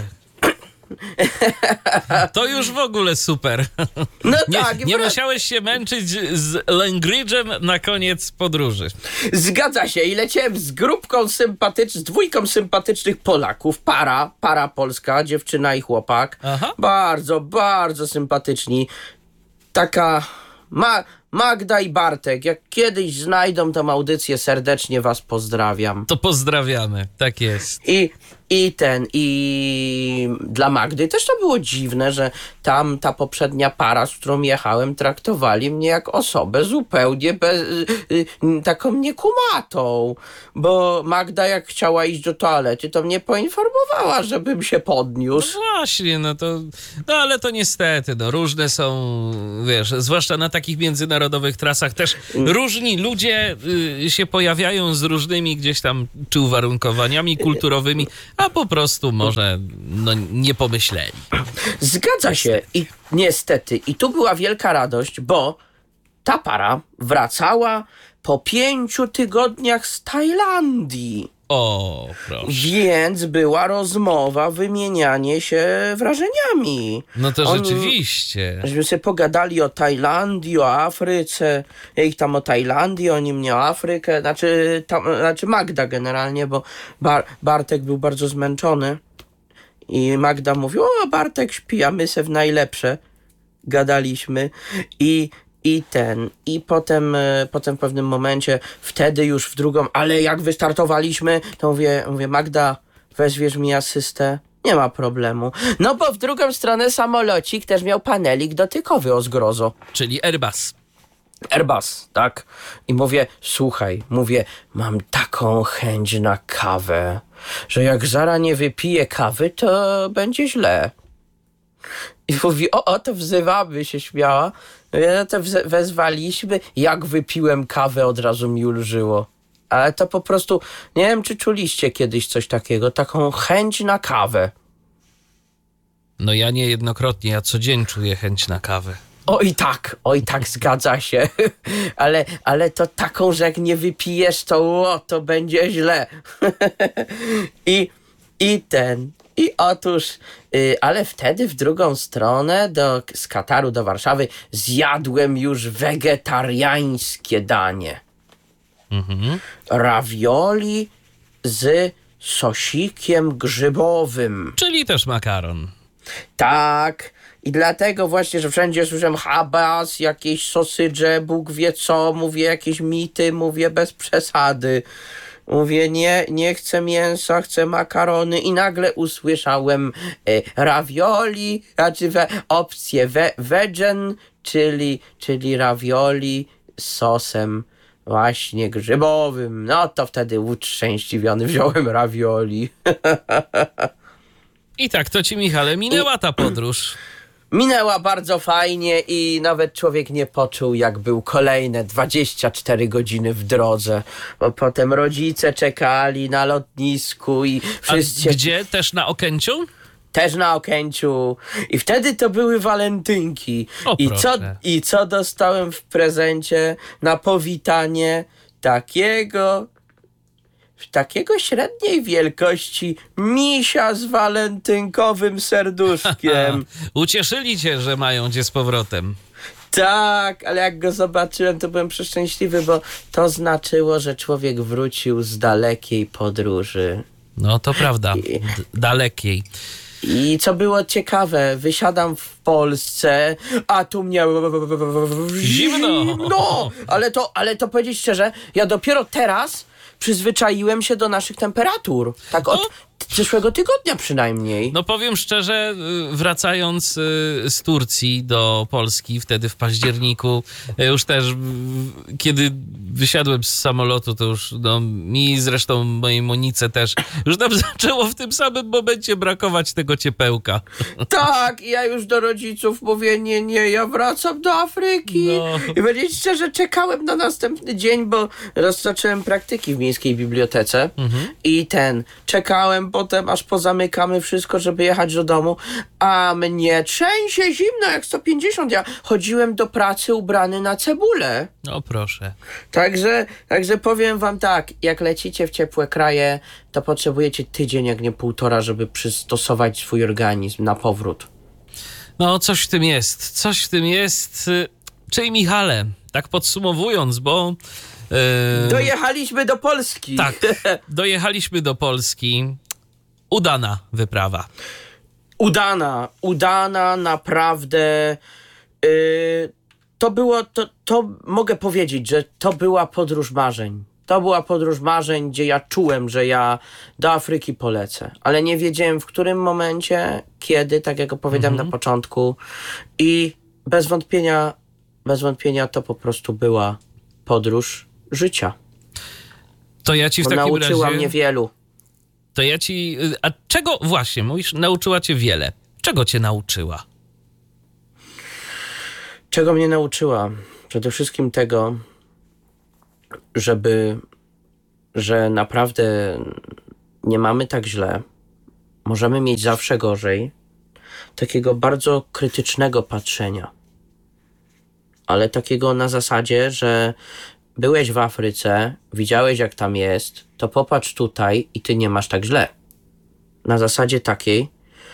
To już w ogóle super. No Nie, tak, nie wra- musiałeś się męczyć z language'em na koniec podróży. Zgadza się i leciałem z grupką sympatycznych, z dwójką sympatycznych Polaków, para, para polska, dziewczyna i chłopak. Aha. Bardzo, bardzo sympatyczni. Taka Ma- Magda i Bartek, jak kiedyś znajdą tą audycję, serdecznie was pozdrawiam. To pozdrawiamy, tak jest. I I ten, i dla Magdy też to było dziwne, że tam ta poprzednia para, z którą jechałem, traktowali mnie jak osobę zupełnie bez, y, y, taką niekumatą. Bo Magda, jak chciała iść do toalety, to mnie poinformowała, żebym się No podniósł. właśnie, no to, no ale to niestety, no różne są, wiesz, zwłaszcza na takich międzynarodowych trasach też różni ludzie y, się pojawiają z różnymi gdzieś tam czy uwarunkowaniami kulturowymi, a po prostu może no, nie pomyśleli. Zgadza się. I niestety, i tu była wielka radość, bo ta para wracała po pięciu tygodniach z Tajlandii. O, proszę. Więc była rozmowa, wymienianie się wrażeniami. No to Oni- rzeczywiście. Żeśmy sobie pogadali o Tajlandii, o Afryce. Ja ich tam o Tajlandii, oni mnie o Afrykę. Znaczy, tam, znaczy Magda generalnie, bo Bar- Bartek był bardzo zmęczony. I Magda mówiła, o Bartek śpi, a my se w najlepsze gadaliśmy. I, i ten, i potem, e, potem w pewnym momencie, wtedy już w drugą, ale jak wystartowaliśmy, to mówię, mówię Magda, wezwiesz mi asystę? Nie ma problemu. No bo w drugą stronę samolocik też miał panelik dotykowy o zgrozo. Czyli Airbus. Airbus, tak? I mówię, słuchaj, mówię, mam taką chęć na kawę, że jak Zara nie wypije kawy, to będzie źle. I mówi, o, o, to wzywamy, się śmiała. Mówię, no to wze- wezwaliśmy, jak wypiłem kawę, od razu mi ulżyło. Ale to po prostu, nie wiem, czy czuliście kiedyś coś takiego, taką chęć na kawę. No ja niejednokrotnie, ja co dzień czuję chęć na kawę. Oj tak, oj tak, zgadza się. ale, ale to taką, że jak nie wypijesz, to o, to będzie źle. I, I ten, i otóż, y, ale wtedy w drugą stronę, do, z Kataru do Warszawy, zjadłem już wegetariańskie danie. Mhm. Ravioli z sosikiem grzybowym. Czyli też makaron. Tak. I dlatego właśnie, że wszędzie słyszałem habas, jakieś sosydże, Bóg wie co, mówię jakieś mity, mówię bez przesady. Mówię, nie, nie chcę mięsa, chcę makarony i nagle usłyszałem e, ravioli, znaczy we, opcję we, vegan, czyli, czyli ravioli z sosem właśnie grzybowym. No to wtedy uszczęśliwiony wziąłem ravioli. I tak to ci, Michale, minęła ta podróż. Minęła bardzo fajnie i nawet człowiek nie poczuł, jak był kolejne dwadzieścia cztery godziny w drodze, bo potem rodzice czekali na lotnisku i A wszyscy gdzie? Też na Okęciu? też na Okęciu i wtedy to były walentynki. O, I co, proszę. I co dostałem w prezencie na powitanie? Takiego takiego średniej wielkości misia z walentynkowym serduszkiem. Ucieszyli cię, że mają cię z powrotem. Tak, ale jak go zobaczyłem, to byłem przeszczęśliwy, bo to znaczyło, że człowiek wrócił z dalekiej podróży. No to prawda, D- dalekiej. I co było ciekawe, wysiadam w Polsce, a tu mnie Zimno. No, ale to, ale to powiedzieć szczerze, ja dopiero teraz przyzwyczaiłem się do naszych temperatur. Tak od No. przyszłego tygodnia przynajmniej. No powiem szczerze, y, wracając y, z Turcji do Polski, wtedy w październiku, y, już też y, kiedy wysiadłem z samolotu, to już no, mi zresztą mojej Monice też już nam zaczęło w tym samym momencie brakować tego ciepełka. Tak, i ja już do rodziców mówię, nie, nie, ja wracam do Afryki. No. I powiedzieć szczerze, czekałem na następny dzień, bo rozpocząłem praktyki w miejskiej bibliotece i ten, czekałem potem, aż pozamykamy wszystko, żeby jechać do domu, a mnie trzęsie zimno jak sto pięćdziesiąt. Ja chodziłem do pracy ubrany na cebulę. No proszę. Także, także powiem wam tak, jak lecicie w ciepłe kraje, to potrzebujecie tydzień, jak nie półtora, żeby przystosować swój organizm na powrót. No coś w tym jest, coś w tym jest. Y, Czyli Michale, tak podsumowując, bo... y, Dojechaliśmy do Polski. Tak, dojechaliśmy do Polski. Udana wyprawa. Udana, udana, naprawdę. Yy, to było, to, to mogę powiedzieć, że to była podróż marzeń. To była podróż marzeń, gdzie ja czułem, że ja do Afryki polecę. Ale nie wiedziałem, w którym momencie, kiedy, tak jak opowiedziałem mhm. na początku. I bez wątpienia, bez wątpienia to po prostu była podróż życia. To ja ci w Bo takim nauczyła razie... mnie wielu. To ja ci... A czego właśnie, mówisz, nauczyła cię wiele? Czego cię nauczyła? Czego mnie nauczyła? Przede wszystkim tego, żeby, że naprawdę nie mamy tak źle. Możemy mieć zawsze gorzej. Takiego bardzo krytycznego patrzenia. Ale takiego na zasadzie, że byłeś w Afryce, widziałeś jak tam jest, to popatrz tutaj i ty nie masz tak źle. Na zasadzie takiej.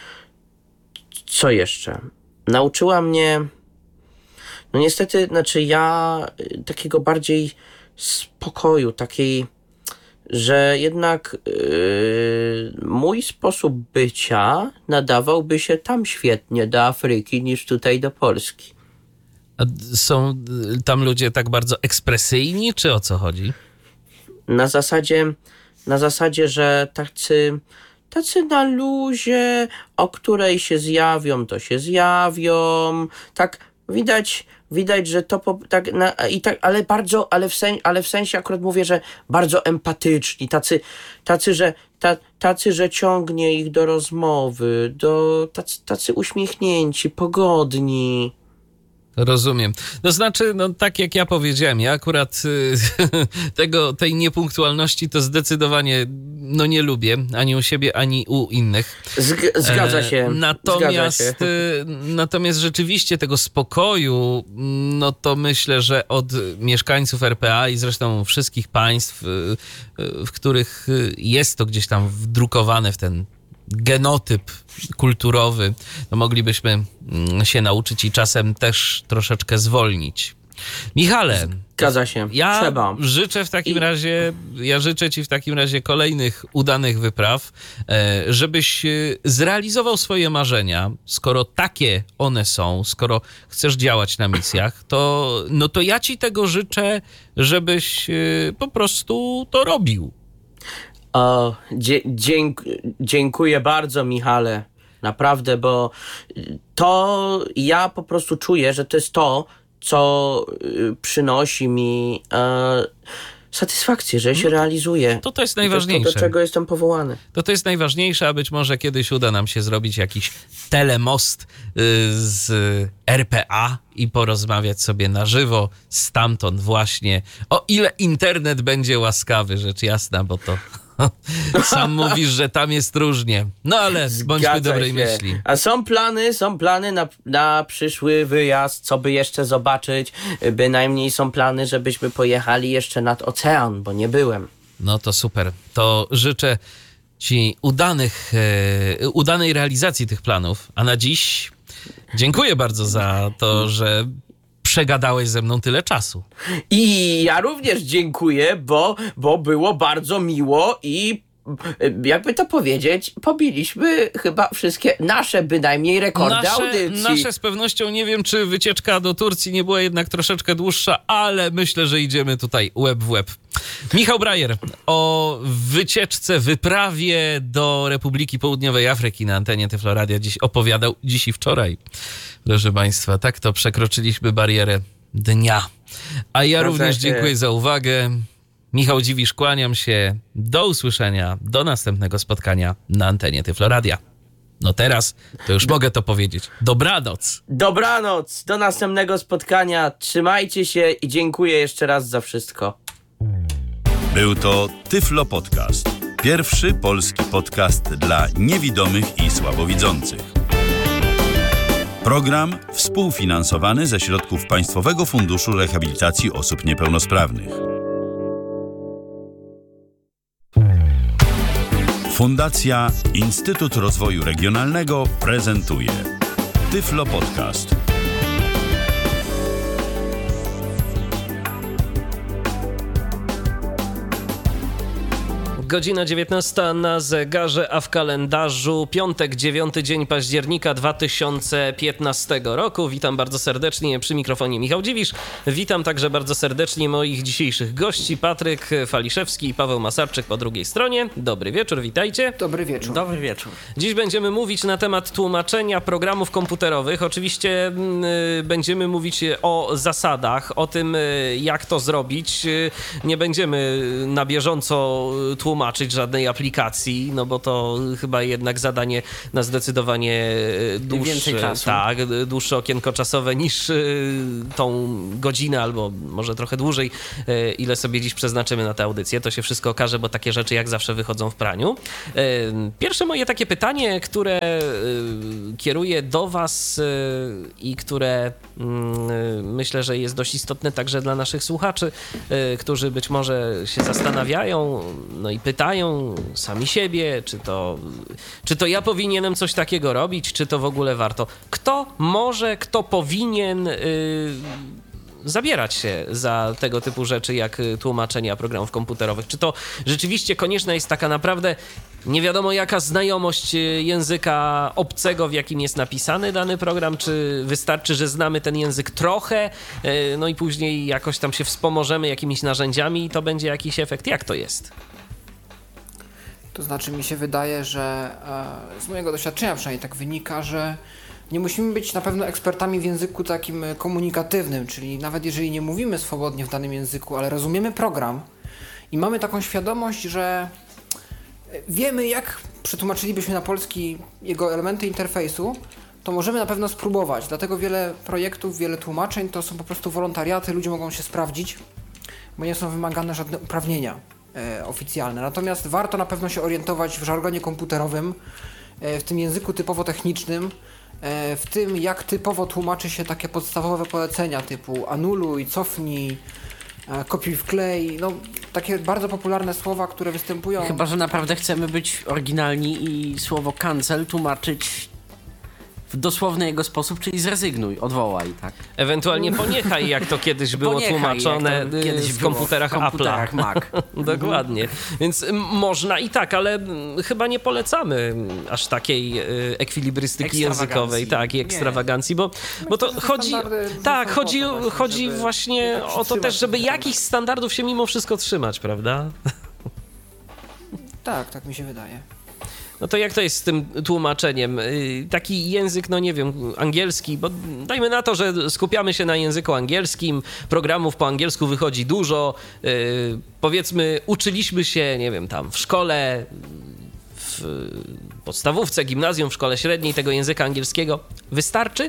Co jeszcze? Nauczyła mnie, no niestety, znaczy ja takiego bardziej spokoju, takiej, że jednak yy, mój sposób bycia nadawałby się tam świetnie do Afryki niż tutaj do Polski. A są tam ludzie tak bardzo ekspresyjni, czy o co chodzi? Na zasadzie, na zasadzie, że tacy, tacy na luzie, o której się zjawią, to się zjawią. Tak widać, widać, że to po, tak, na, i tak, ale bardzo, ale w, sen, ale w sensie akurat mówię, że bardzo empatyczni, tacy, tacy, że ta, tacy, że ciągnie ich do rozmowy, do tacy, tacy uśmiechnięci, pogodni. Rozumiem. To znaczy, no tak jak ja powiedziałem, ja akurat y, tego, tej niepunktualności to zdecydowanie no nie lubię, ani u siebie, ani u innych. Zg- zgadza się. E, natomiast, zgadza się. Y, natomiast rzeczywiście tego spokoju, no to myślę, że od mieszkańców R P A i zresztą wszystkich państw, y, y, w których jest to gdzieś tam wdrukowane w ten genotyp kulturowy, to moglibyśmy się nauczyć i czasem też troszeczkę zwolnić. Michale, Zgadza się. ja Trzeba. życzę w takim I... razie, ja życzę ci w takim razie kolejnych udanych wypraw, żebyś zrealizował swoje marzenia. Skoro takie one są, skoro chcesz działać na misjach, to, no to ja ci tego życzę, żebyś po prostu to robił. O, dzie- dzięk- dziękuję bardzo, Michale. Naprawdę, bo to ja po prostu czuję, że to jest to, co y, przynosi mi e, satysfakcję, że się realizuje. To to jest najważniejsze. To, to, do czego jestem powołany. To to jest najważniejsze, a być może kiedyś uda nam się zrobić jakiś telemost y, z R P A i porozmawiać sobie na żywo stamtąd właśnie. O ile internet będzie łaskawy, rzecz jasna, bo to sam mówisz, że tam jest różnie. No ale bądźmy Zgadza dobrej się. myśli. A są plany, są plany na, na przyszły wyjazd, co by jeszcze zobaczyć. Bynajmniej są plany, żebyśmy pojechali jeszcze nad ocean, bo nie byłem. No to super. To życzę ci udanych, e, udanej realizacji tych planów. A na dziś dziękuję bardzo za to, że przegadałeś ze mną tyle czasu. I ja również dziękuję, bo, bo było bardzo miło i jakby to powiedzieć, pobiliśmy chyba wszystkie nasze bynajmniej rekordy nasze, audycji. Nasze z pewnością, nie wiem, czy wycieczka do Turcji nie była jednak troszeczkę dłuższa, ale myślę, że idziemy tutaj łeb w łeb. Michał Brajer o wycieczce, wyprawie do Republiki Południowej Afryki na antenie Tyflo Radia dziś opowiadał, dziś i wczoraj. Proszę Państwa, tak to przekroczyliśmy barierę dnia. A ja Zgadza również się. dziękuję za uwagę. Michał Dziwisz, kłaniam się. Do usłyszenia, do następnego spotkania na antenie Tyflo Radia. No teraz to już mogę to powiedzieć. Dobranoc. Dobranoc, do następnego spotkania. Trzymajcie się i dziękuję jeszcze raz za wszystko. Był to Tyflo Podcast. Pierwszy polski podcast dla niewidomych i słabowidzących. Program współfinansowany ze środków Państwowego Funduszu Rehabilitacji Osób Niepełnosprawnych. Fundacja Instytut Rozwoju Regionalnego prezentuje Tyflo Podcast. Godzina dziewiętnasta na zegarze, a w kalendarzu piątek, dziewiąty dzień października dwa tysiące piętnastego roku. Witam bardzo serdecznie przy mikrofonie Michał Dziwisz. Witam także bardzo serdecznie moich dzisiejszych gości, Patryk Faliszewski i Paweł Masarczyk po drugiej stronie. Dobry wieczór, witajcie. Dobry wieczór. Dobry wieczór. Dziś będziemy mówić na temat tłumaczenia programów komputerowych. Oczywiście y, będziemy mówić o zasadach, o tym, y, jak to zrobić. Y, nie będziemy na bieżąco tłumaczyć żadnej aplikacji, no bo to chyba jednak zadanie na zdecydowanie dłuższe, tak, dłuższe okienko czasowe niż y, tą godzinę albo może trochę dłużej, y, ile sobie dziś przeznaczymy na tę audycję. To się wszystko okaże, bo takie rzeczy jak zawsze wychodzą w praniu. Y, pierwsze moje takie pytanie, które y, kieruję do was y, i które y, myślę, że jest dość istotne także dla naszych słuchaczy, y, którzy być może się zastanawiają, no i pytają sami siebie, czy to, czy to ja powinienem coś takiego robić, czy to w ogóle warto. Kto może, kto powinien y, zabierać się za tego typu rzeczy, jak tłumaczenia programów komputerowych? Czy to rzeczywiście konieczna jest taka naprawdę nie wiadomo jaka znajomość języka obcego, w jakim jest napisany dany program, czy wystarczy, że znamy ten język trochę, no i później jakoś tam się wspomożemy jakimiś narzędziami i to będzie jakiś efekt? Jak to jest? To znaczy mi się wydaje, że e, z mojego doświadczenia przynajmniej tak wynika, że nie musimy być na pewno ekspertami w języku takim komunikatywnym, czyli nawet jeżeli nie mówimy swobodnie w danym języku, ale rozumiemy program i mamy taką świadomość, że wiemy, jak przetłumaczylibyśmy na polski jego elementy interfejsu, to możemy na pewno spróbować. Dlatego wiele projektów, wiele tłumaczeń to są po prostu wolontariaty, ludzie mogą się sprawdzić, bo nie są wymagane żadne uprawnienia e, oficjalne. Natomiast warto na pewno się orientować w żargonie komputerowym, e, w tym języku typowo technicznym, e, w tym, jak typowo tłumaczy się takie podstawowe polecenia typu anuluj, cofnij, e, kopiuj wklej, no takie bardzo popularne słowa, które występują. Chyba że naprawdę chcemy być oryginalni i słowo cancel tłumaczyć w dosłowny jego sposób, czyli zrezygnuj, odwołaj, tak. Ewentualnie poniechaj, jak to kiedyś było Poniechaj, tłumaczone jak to kiedyś w było komputerach, w komputerach Apple'a. Mac. Dokładnie. Więc m, można i tak, ale m, chyba nie polecamy aż takiej y, ekwilibrystyki językowej, tak, i ekstrawagancji, bo, bo to że chodzi, standardy tak, są chodzi, po to właśnie, chodzi żeby właśnie jednak o to przytrzymać też, żeby ten jakichś standardów się mimo wszystko trzymać, prawda? Tak, tak mi się wydaje. No to jak to jest z tym tłumaczeniem? Taki język, no nie wiem, angielski, bo dajmy na to, że skupiamy się na języku angielskim, programów po angielsku wychodzi dużo, yy, powiedzmy uczyliśmy się, nie wiem, tam w szkole, w podstawówce, gimnazjum, w szkole średniej tego języka angielskiego. Wystarczy?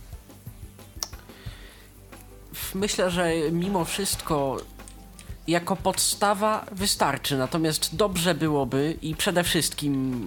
Myślę, że mimo wszystko jako podstawa wystarczy, natomiast dobrze byłoby i przede wszystkim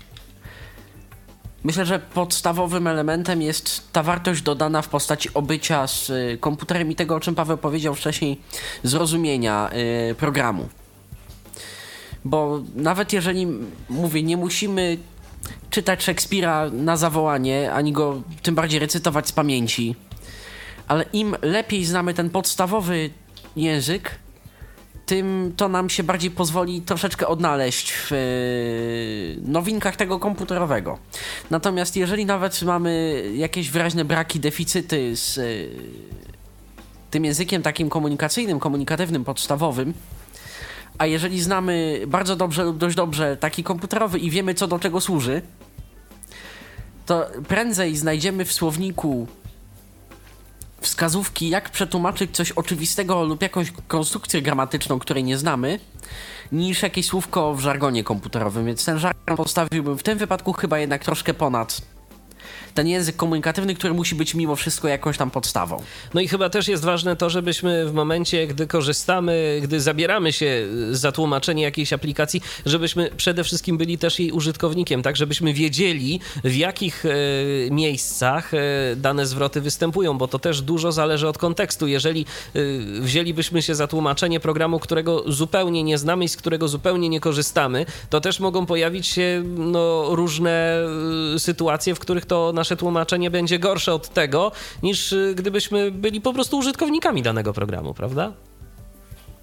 myślę, że podstawowym elementem jest ta wartość dodana w postaci obycia z komputerem i tego, o czym Paweł powiedział wcześniej, zrozumienia y, programu. Bo nawet jeżeli, mówię, nie musimy czytać Szekspira na zawołanie, ani go tym bardziej recytować z pamięci, ale im lepiej znamy ten podstawowy język, tym to nam się bardziej pozwoli troszeczkę odnaleźć w e, nowinkach tego komputerowego. Natomiast jeżeli nawet mamy jakieś wyraźne braki, deficyty z e, tym językiem takim komunikacyjnym, komunikatywnym, podstawowym, a jeżeli znamy bardzo dobrze lub dość dobrze taki komputerowy i wiemy, co do czego służy, to prędzej znajdziemy w słowniku wskazówki, jak przetłumaczyć coś oczywistego lub jakąś konstrukcję gramatyczną, której nie znamy, niż jakieś słówko w żargonie komputerowym, więc ten żargon postawiłbym w tym wypadku chyba jednak troszkę ponad ten język komunikatywny, który musi być mimo wszystko jakąś tam podstawą. No i chyba też jest ważne to, żebyśmy w momencie, gdy korzystamy, gdy zabieramy się za tłumaczenie jakiejś aplikacji, żebyśmy przede wszystkim byli też jej użytkownikiem, tak, żebyśmy wiedzieli, w jakich e, miejscach e, dane zwroty występują, bo to też dużo zależy od kontekstu. Jeżeli e, wzięlibyśmy się za tłumaczenie programu, którego zupełnie nie znamy i z którego zupełnie nie korzystamy, to też mogą pojawić się no, różne e, sytuacje, w których to nasze tłumaczenie będzie gorsze od tego, niż gdybyśmy byli po prostu użytkownikami danego programu, prawda?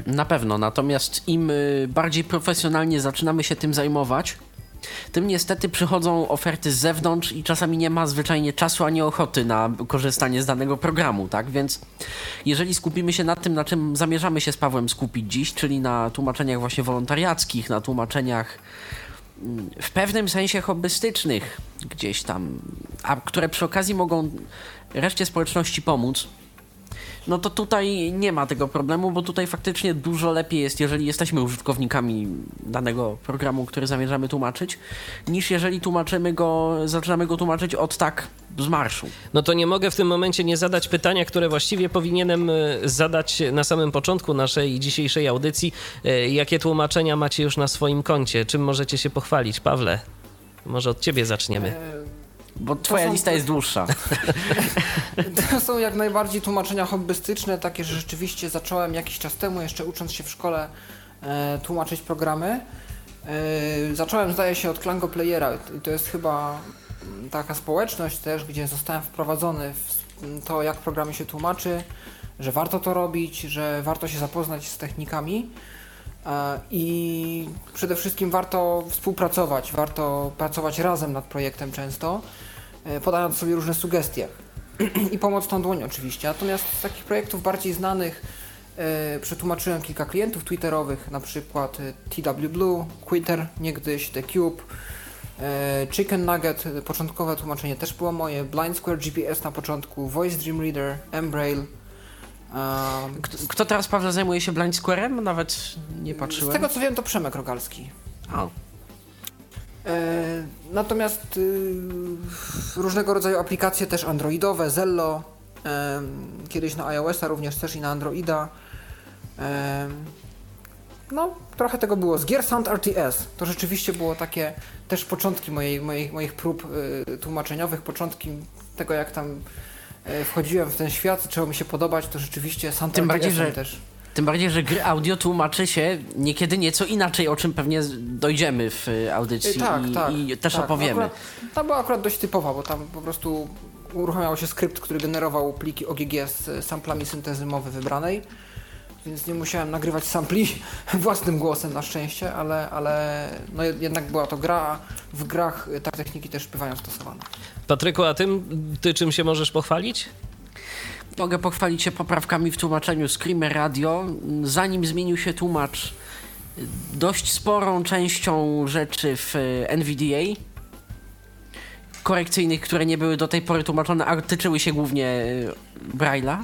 Na pewno, natomiast im y, bardziej profesjonalnie zaczynamy się tym zajmować, tym niestety przychodzą oferty z zewnątrz i czasami nie ma zwyczajnie czasu ani ochoty na korzystanie z danego programu, tak? Więc jeżeli skupimy się na tym, na czym zamierzamy się z Pawłem skupić dziś, czyli na tłumaczeniach właśnie wolontariackich, na tłumaczeniach mm, w pewnym sensie hobbystycznych gdzieś tam, a które przy okazji mogą reszcie społeczności pomóc, no to tutaj nie ma tego problemu, bo tutaj faktycznie dużo lepiej jest, jeżeli jesteśmy użytkownikami danego programu, który zamierzamy tłumaczyć, niż jeżeli tłumaczymy go, zaczynamy go tłumaczyć od tak z marszu. No to nie mogę w tym momencie nie zadać pytania, które właściwie powinienem y, zadać na samym początku naszej dzisiejszej audycji. Y, Jakie tłumaczenia macie już na swoim koncie? Czym możecie się pochwalić? Pawle, może od ciebie zaczniemy. Bo twoja są- lista jest dłuższa. To są jak najbardziej tłumaczenia hobbystyczne, takie, że rzeczywiście zacząłem jakiś czas temu, jeszcze ucząc się w szkole, e, tłumaczyć programy. E, zacząłem, zdaje się, od Klango Playera i to jest chyba mm, taka społeczność też, gdzie zostałem wprowadzony w to, jak programy się tłumaczy, że warto to robić, że warto się zapoznać z technikami. E, I przede wszystkim warto współpracować, warto pracować razem nad projektem często, e, podając sobie różne sugestie i pomocną dłoń oczywiście. Natomiast z takich projektów bardziej znanych e, przetłumaczyłem kilka klientów twitterowych, na przykład e, T W Blue, Quitter, niegdyś The Cube, e, Chicken Nugget, e, początkowe tłumaczenie też było moje, Blind Square G P S na początku, Voice Dream Reader, Embrail. e, Kto, kto teraz, Paweł, zajmuje się Blind Square'em? Nawet nie Z patrzyłem. tego co wiem, to Przemek Rogalski. A, E, natomiast y, różnego rodzaju aplikacje też androidowe, Zello, e, kiedyś na iOS-a również też i na Androida. E, no, trochę tego było. Z gier Sound R T S. To rzeczywiście było takie też początki mojej, mojej, moich prób y, tłumaczeniowych, początki tego, jak tam y, wchodziłem w ten świat, zaczęło mi się podobać, to rzeczywiście Sound Tym R T S bardziej, że- też. tym bardziej, że gry audio tłumaczy się niekiedy nieco inaczej, o czym pewnie z- dojdziemy w y, audycji Y, tak, i, tak, i też tak. opowiemy. Akurat, ta była akurat dość typowa, bo tam po prostu uruchamiał się skrypt, który generował pliki O G G z e, samplami syntezy mowy wybranej, więc nie musiałem nagrywać sampli własnym głosem na szczęście, ale, ale no jed- jednak była to gra, a w grach e, tak techniki też bywają stosowane. Patryku, a tym, ty czym się możesz pochwalić? Mogę pochwalić się poprawkami w tłumaczeniu Screamer Radio. Zanim zmienił się tłumacz, dość sporą częścią rzeczy w y, N V D A korekcyjnych, które nie były do tej pory tłumaczone, a tyczyły się głównie y, Braille'a.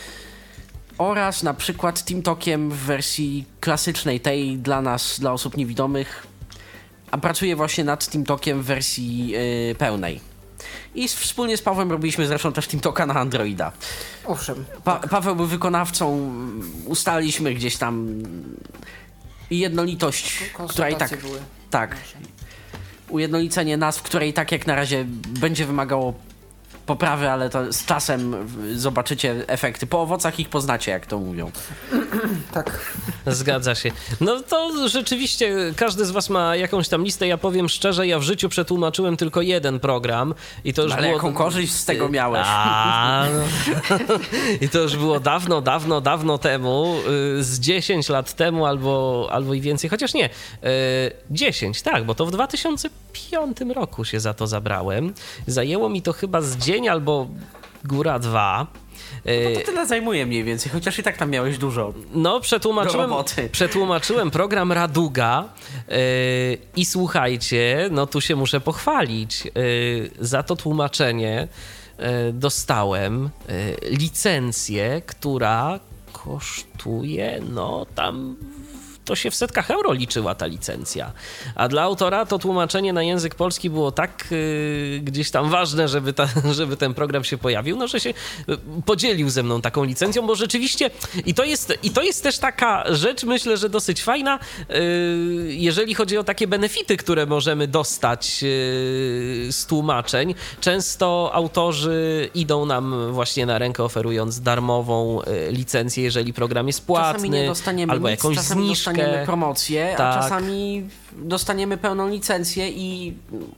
Oraz na przykład TeamTalkiem w wersji klasycznej, tej dla nas, dla osób niewidomych, a pracuję właśnie nad TeamTalkiem w wersji y, pełnej. I z, wspólnie z Pawłem robiliśmy zresztą też TeamTalka na Androida. Owszem, Pa- Paweł był wykonawcą, ustaliliśmy gdzieś tam jednolitość, która i tak, konsultacje były. tak, ujednolicenie nazw, które i tak jak na razie będzie wymagało poprawy, ale to z czasem zobaczycie efekty. Po owocach ich poznacie, jak to mówią. Tak. Zgadza się. No to rzeczywiście każdy z was ma jakąś tam listę. Ja powiem szczerze, ja w życiu przetłumaczyłem tylko jeden program i to już Ale było... jaką korzyść z tego miałeś? A, no. I to już było dawno, dawno, dawno temu, y, z dziesięć lat temu albo, albo i więcej, chociaż nie, y, dziesięć, tak, bo to w dwa tysiące piątym roku się za to zabrałem. Zajęło mi to chyba z dzień albo góra dwa. No to tyle zajmuje mniej więcej, chociaż i tak tam miałeś dużo. No, Do przetłumaczyłem, roboty. przetłumaczyłem program Raduga yy, i słuchajcie, no tu się muszę pochwalić. Yy, za to tłumaczenie yy, dostałem yy, licencję, która kosztuje, no tam to się w setkach euro liczyła ta licencja. A dla autora to tłumaczenie na język polski było tak yy, gdzieś tam ważne, żeby, ta, żeby ten program się pojawił, no że się yy, podzielił ze mną taką licencją, bo rzeczywiście i to jest, i to jest też taka rzecz, myślę, że dosyć fajna, yy, jeżeli chodzi o takie benefity, które możemy dostać yy, z tłumaczeń. Często autorzy idą nam właśnie na rękę, oferując darmową yy, licencję, jeżeli program jest płatny, Czasami nie dostaniemy albo nic, jakąś czasami zniżkę. dostaniemy promocję, Tak. a czasami dostaniemy pełną licencję i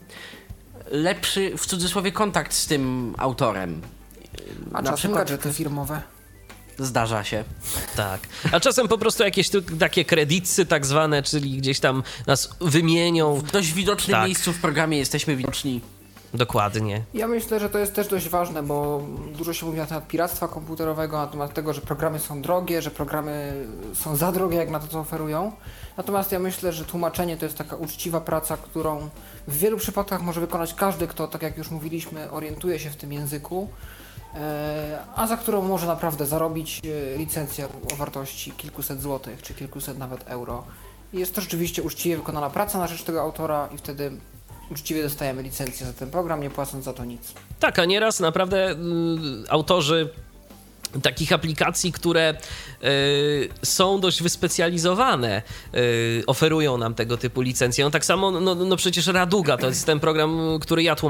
lepszy, w cudzysłowie, kontakt z tym autorem. A Na czasem przykład- gadżety firmowe. Zdarza się. Tak. A czasem po prostu jakieś tu, takie kredyty tak zwane, czyli gdzieś tam nas wymienią. W dość widocznym Tak. miejscu w programie jesteśmy widoczni. Dokładnie. Ja myślę, że to jest też dość ważne, bo dużo się mówi na temat piractwa komputerowego, na temat tego, że programy są drogie, że programy są za drogie jak na to, co oferują. Natomiast ja myślę, że tłumaczenie to jest taka uczciwa praca, którą w wielu przypadkach może wykonać każdy, kto, tak jak już mówiliśmy, orientuje się w tym języku, e, a za którą może naprawdę zarobić e, licencję o wartości kilkuset złotych, czy kilkuset nawet euro. I jest to rzeczywiście uczciwie wykonana praca na rzecz tego autora i wtedy uczciwie dostajemy licencję za ten program, nie płacąc za to nic. Tak, a nieraz naprawdę y, autorzy takich aplikacji, które y, są dość wyspecjalizowane, y, oferują nam tego typu licencje. No tak samo, no, no przecież Raduga to jest ten program, który ja tłumaczę.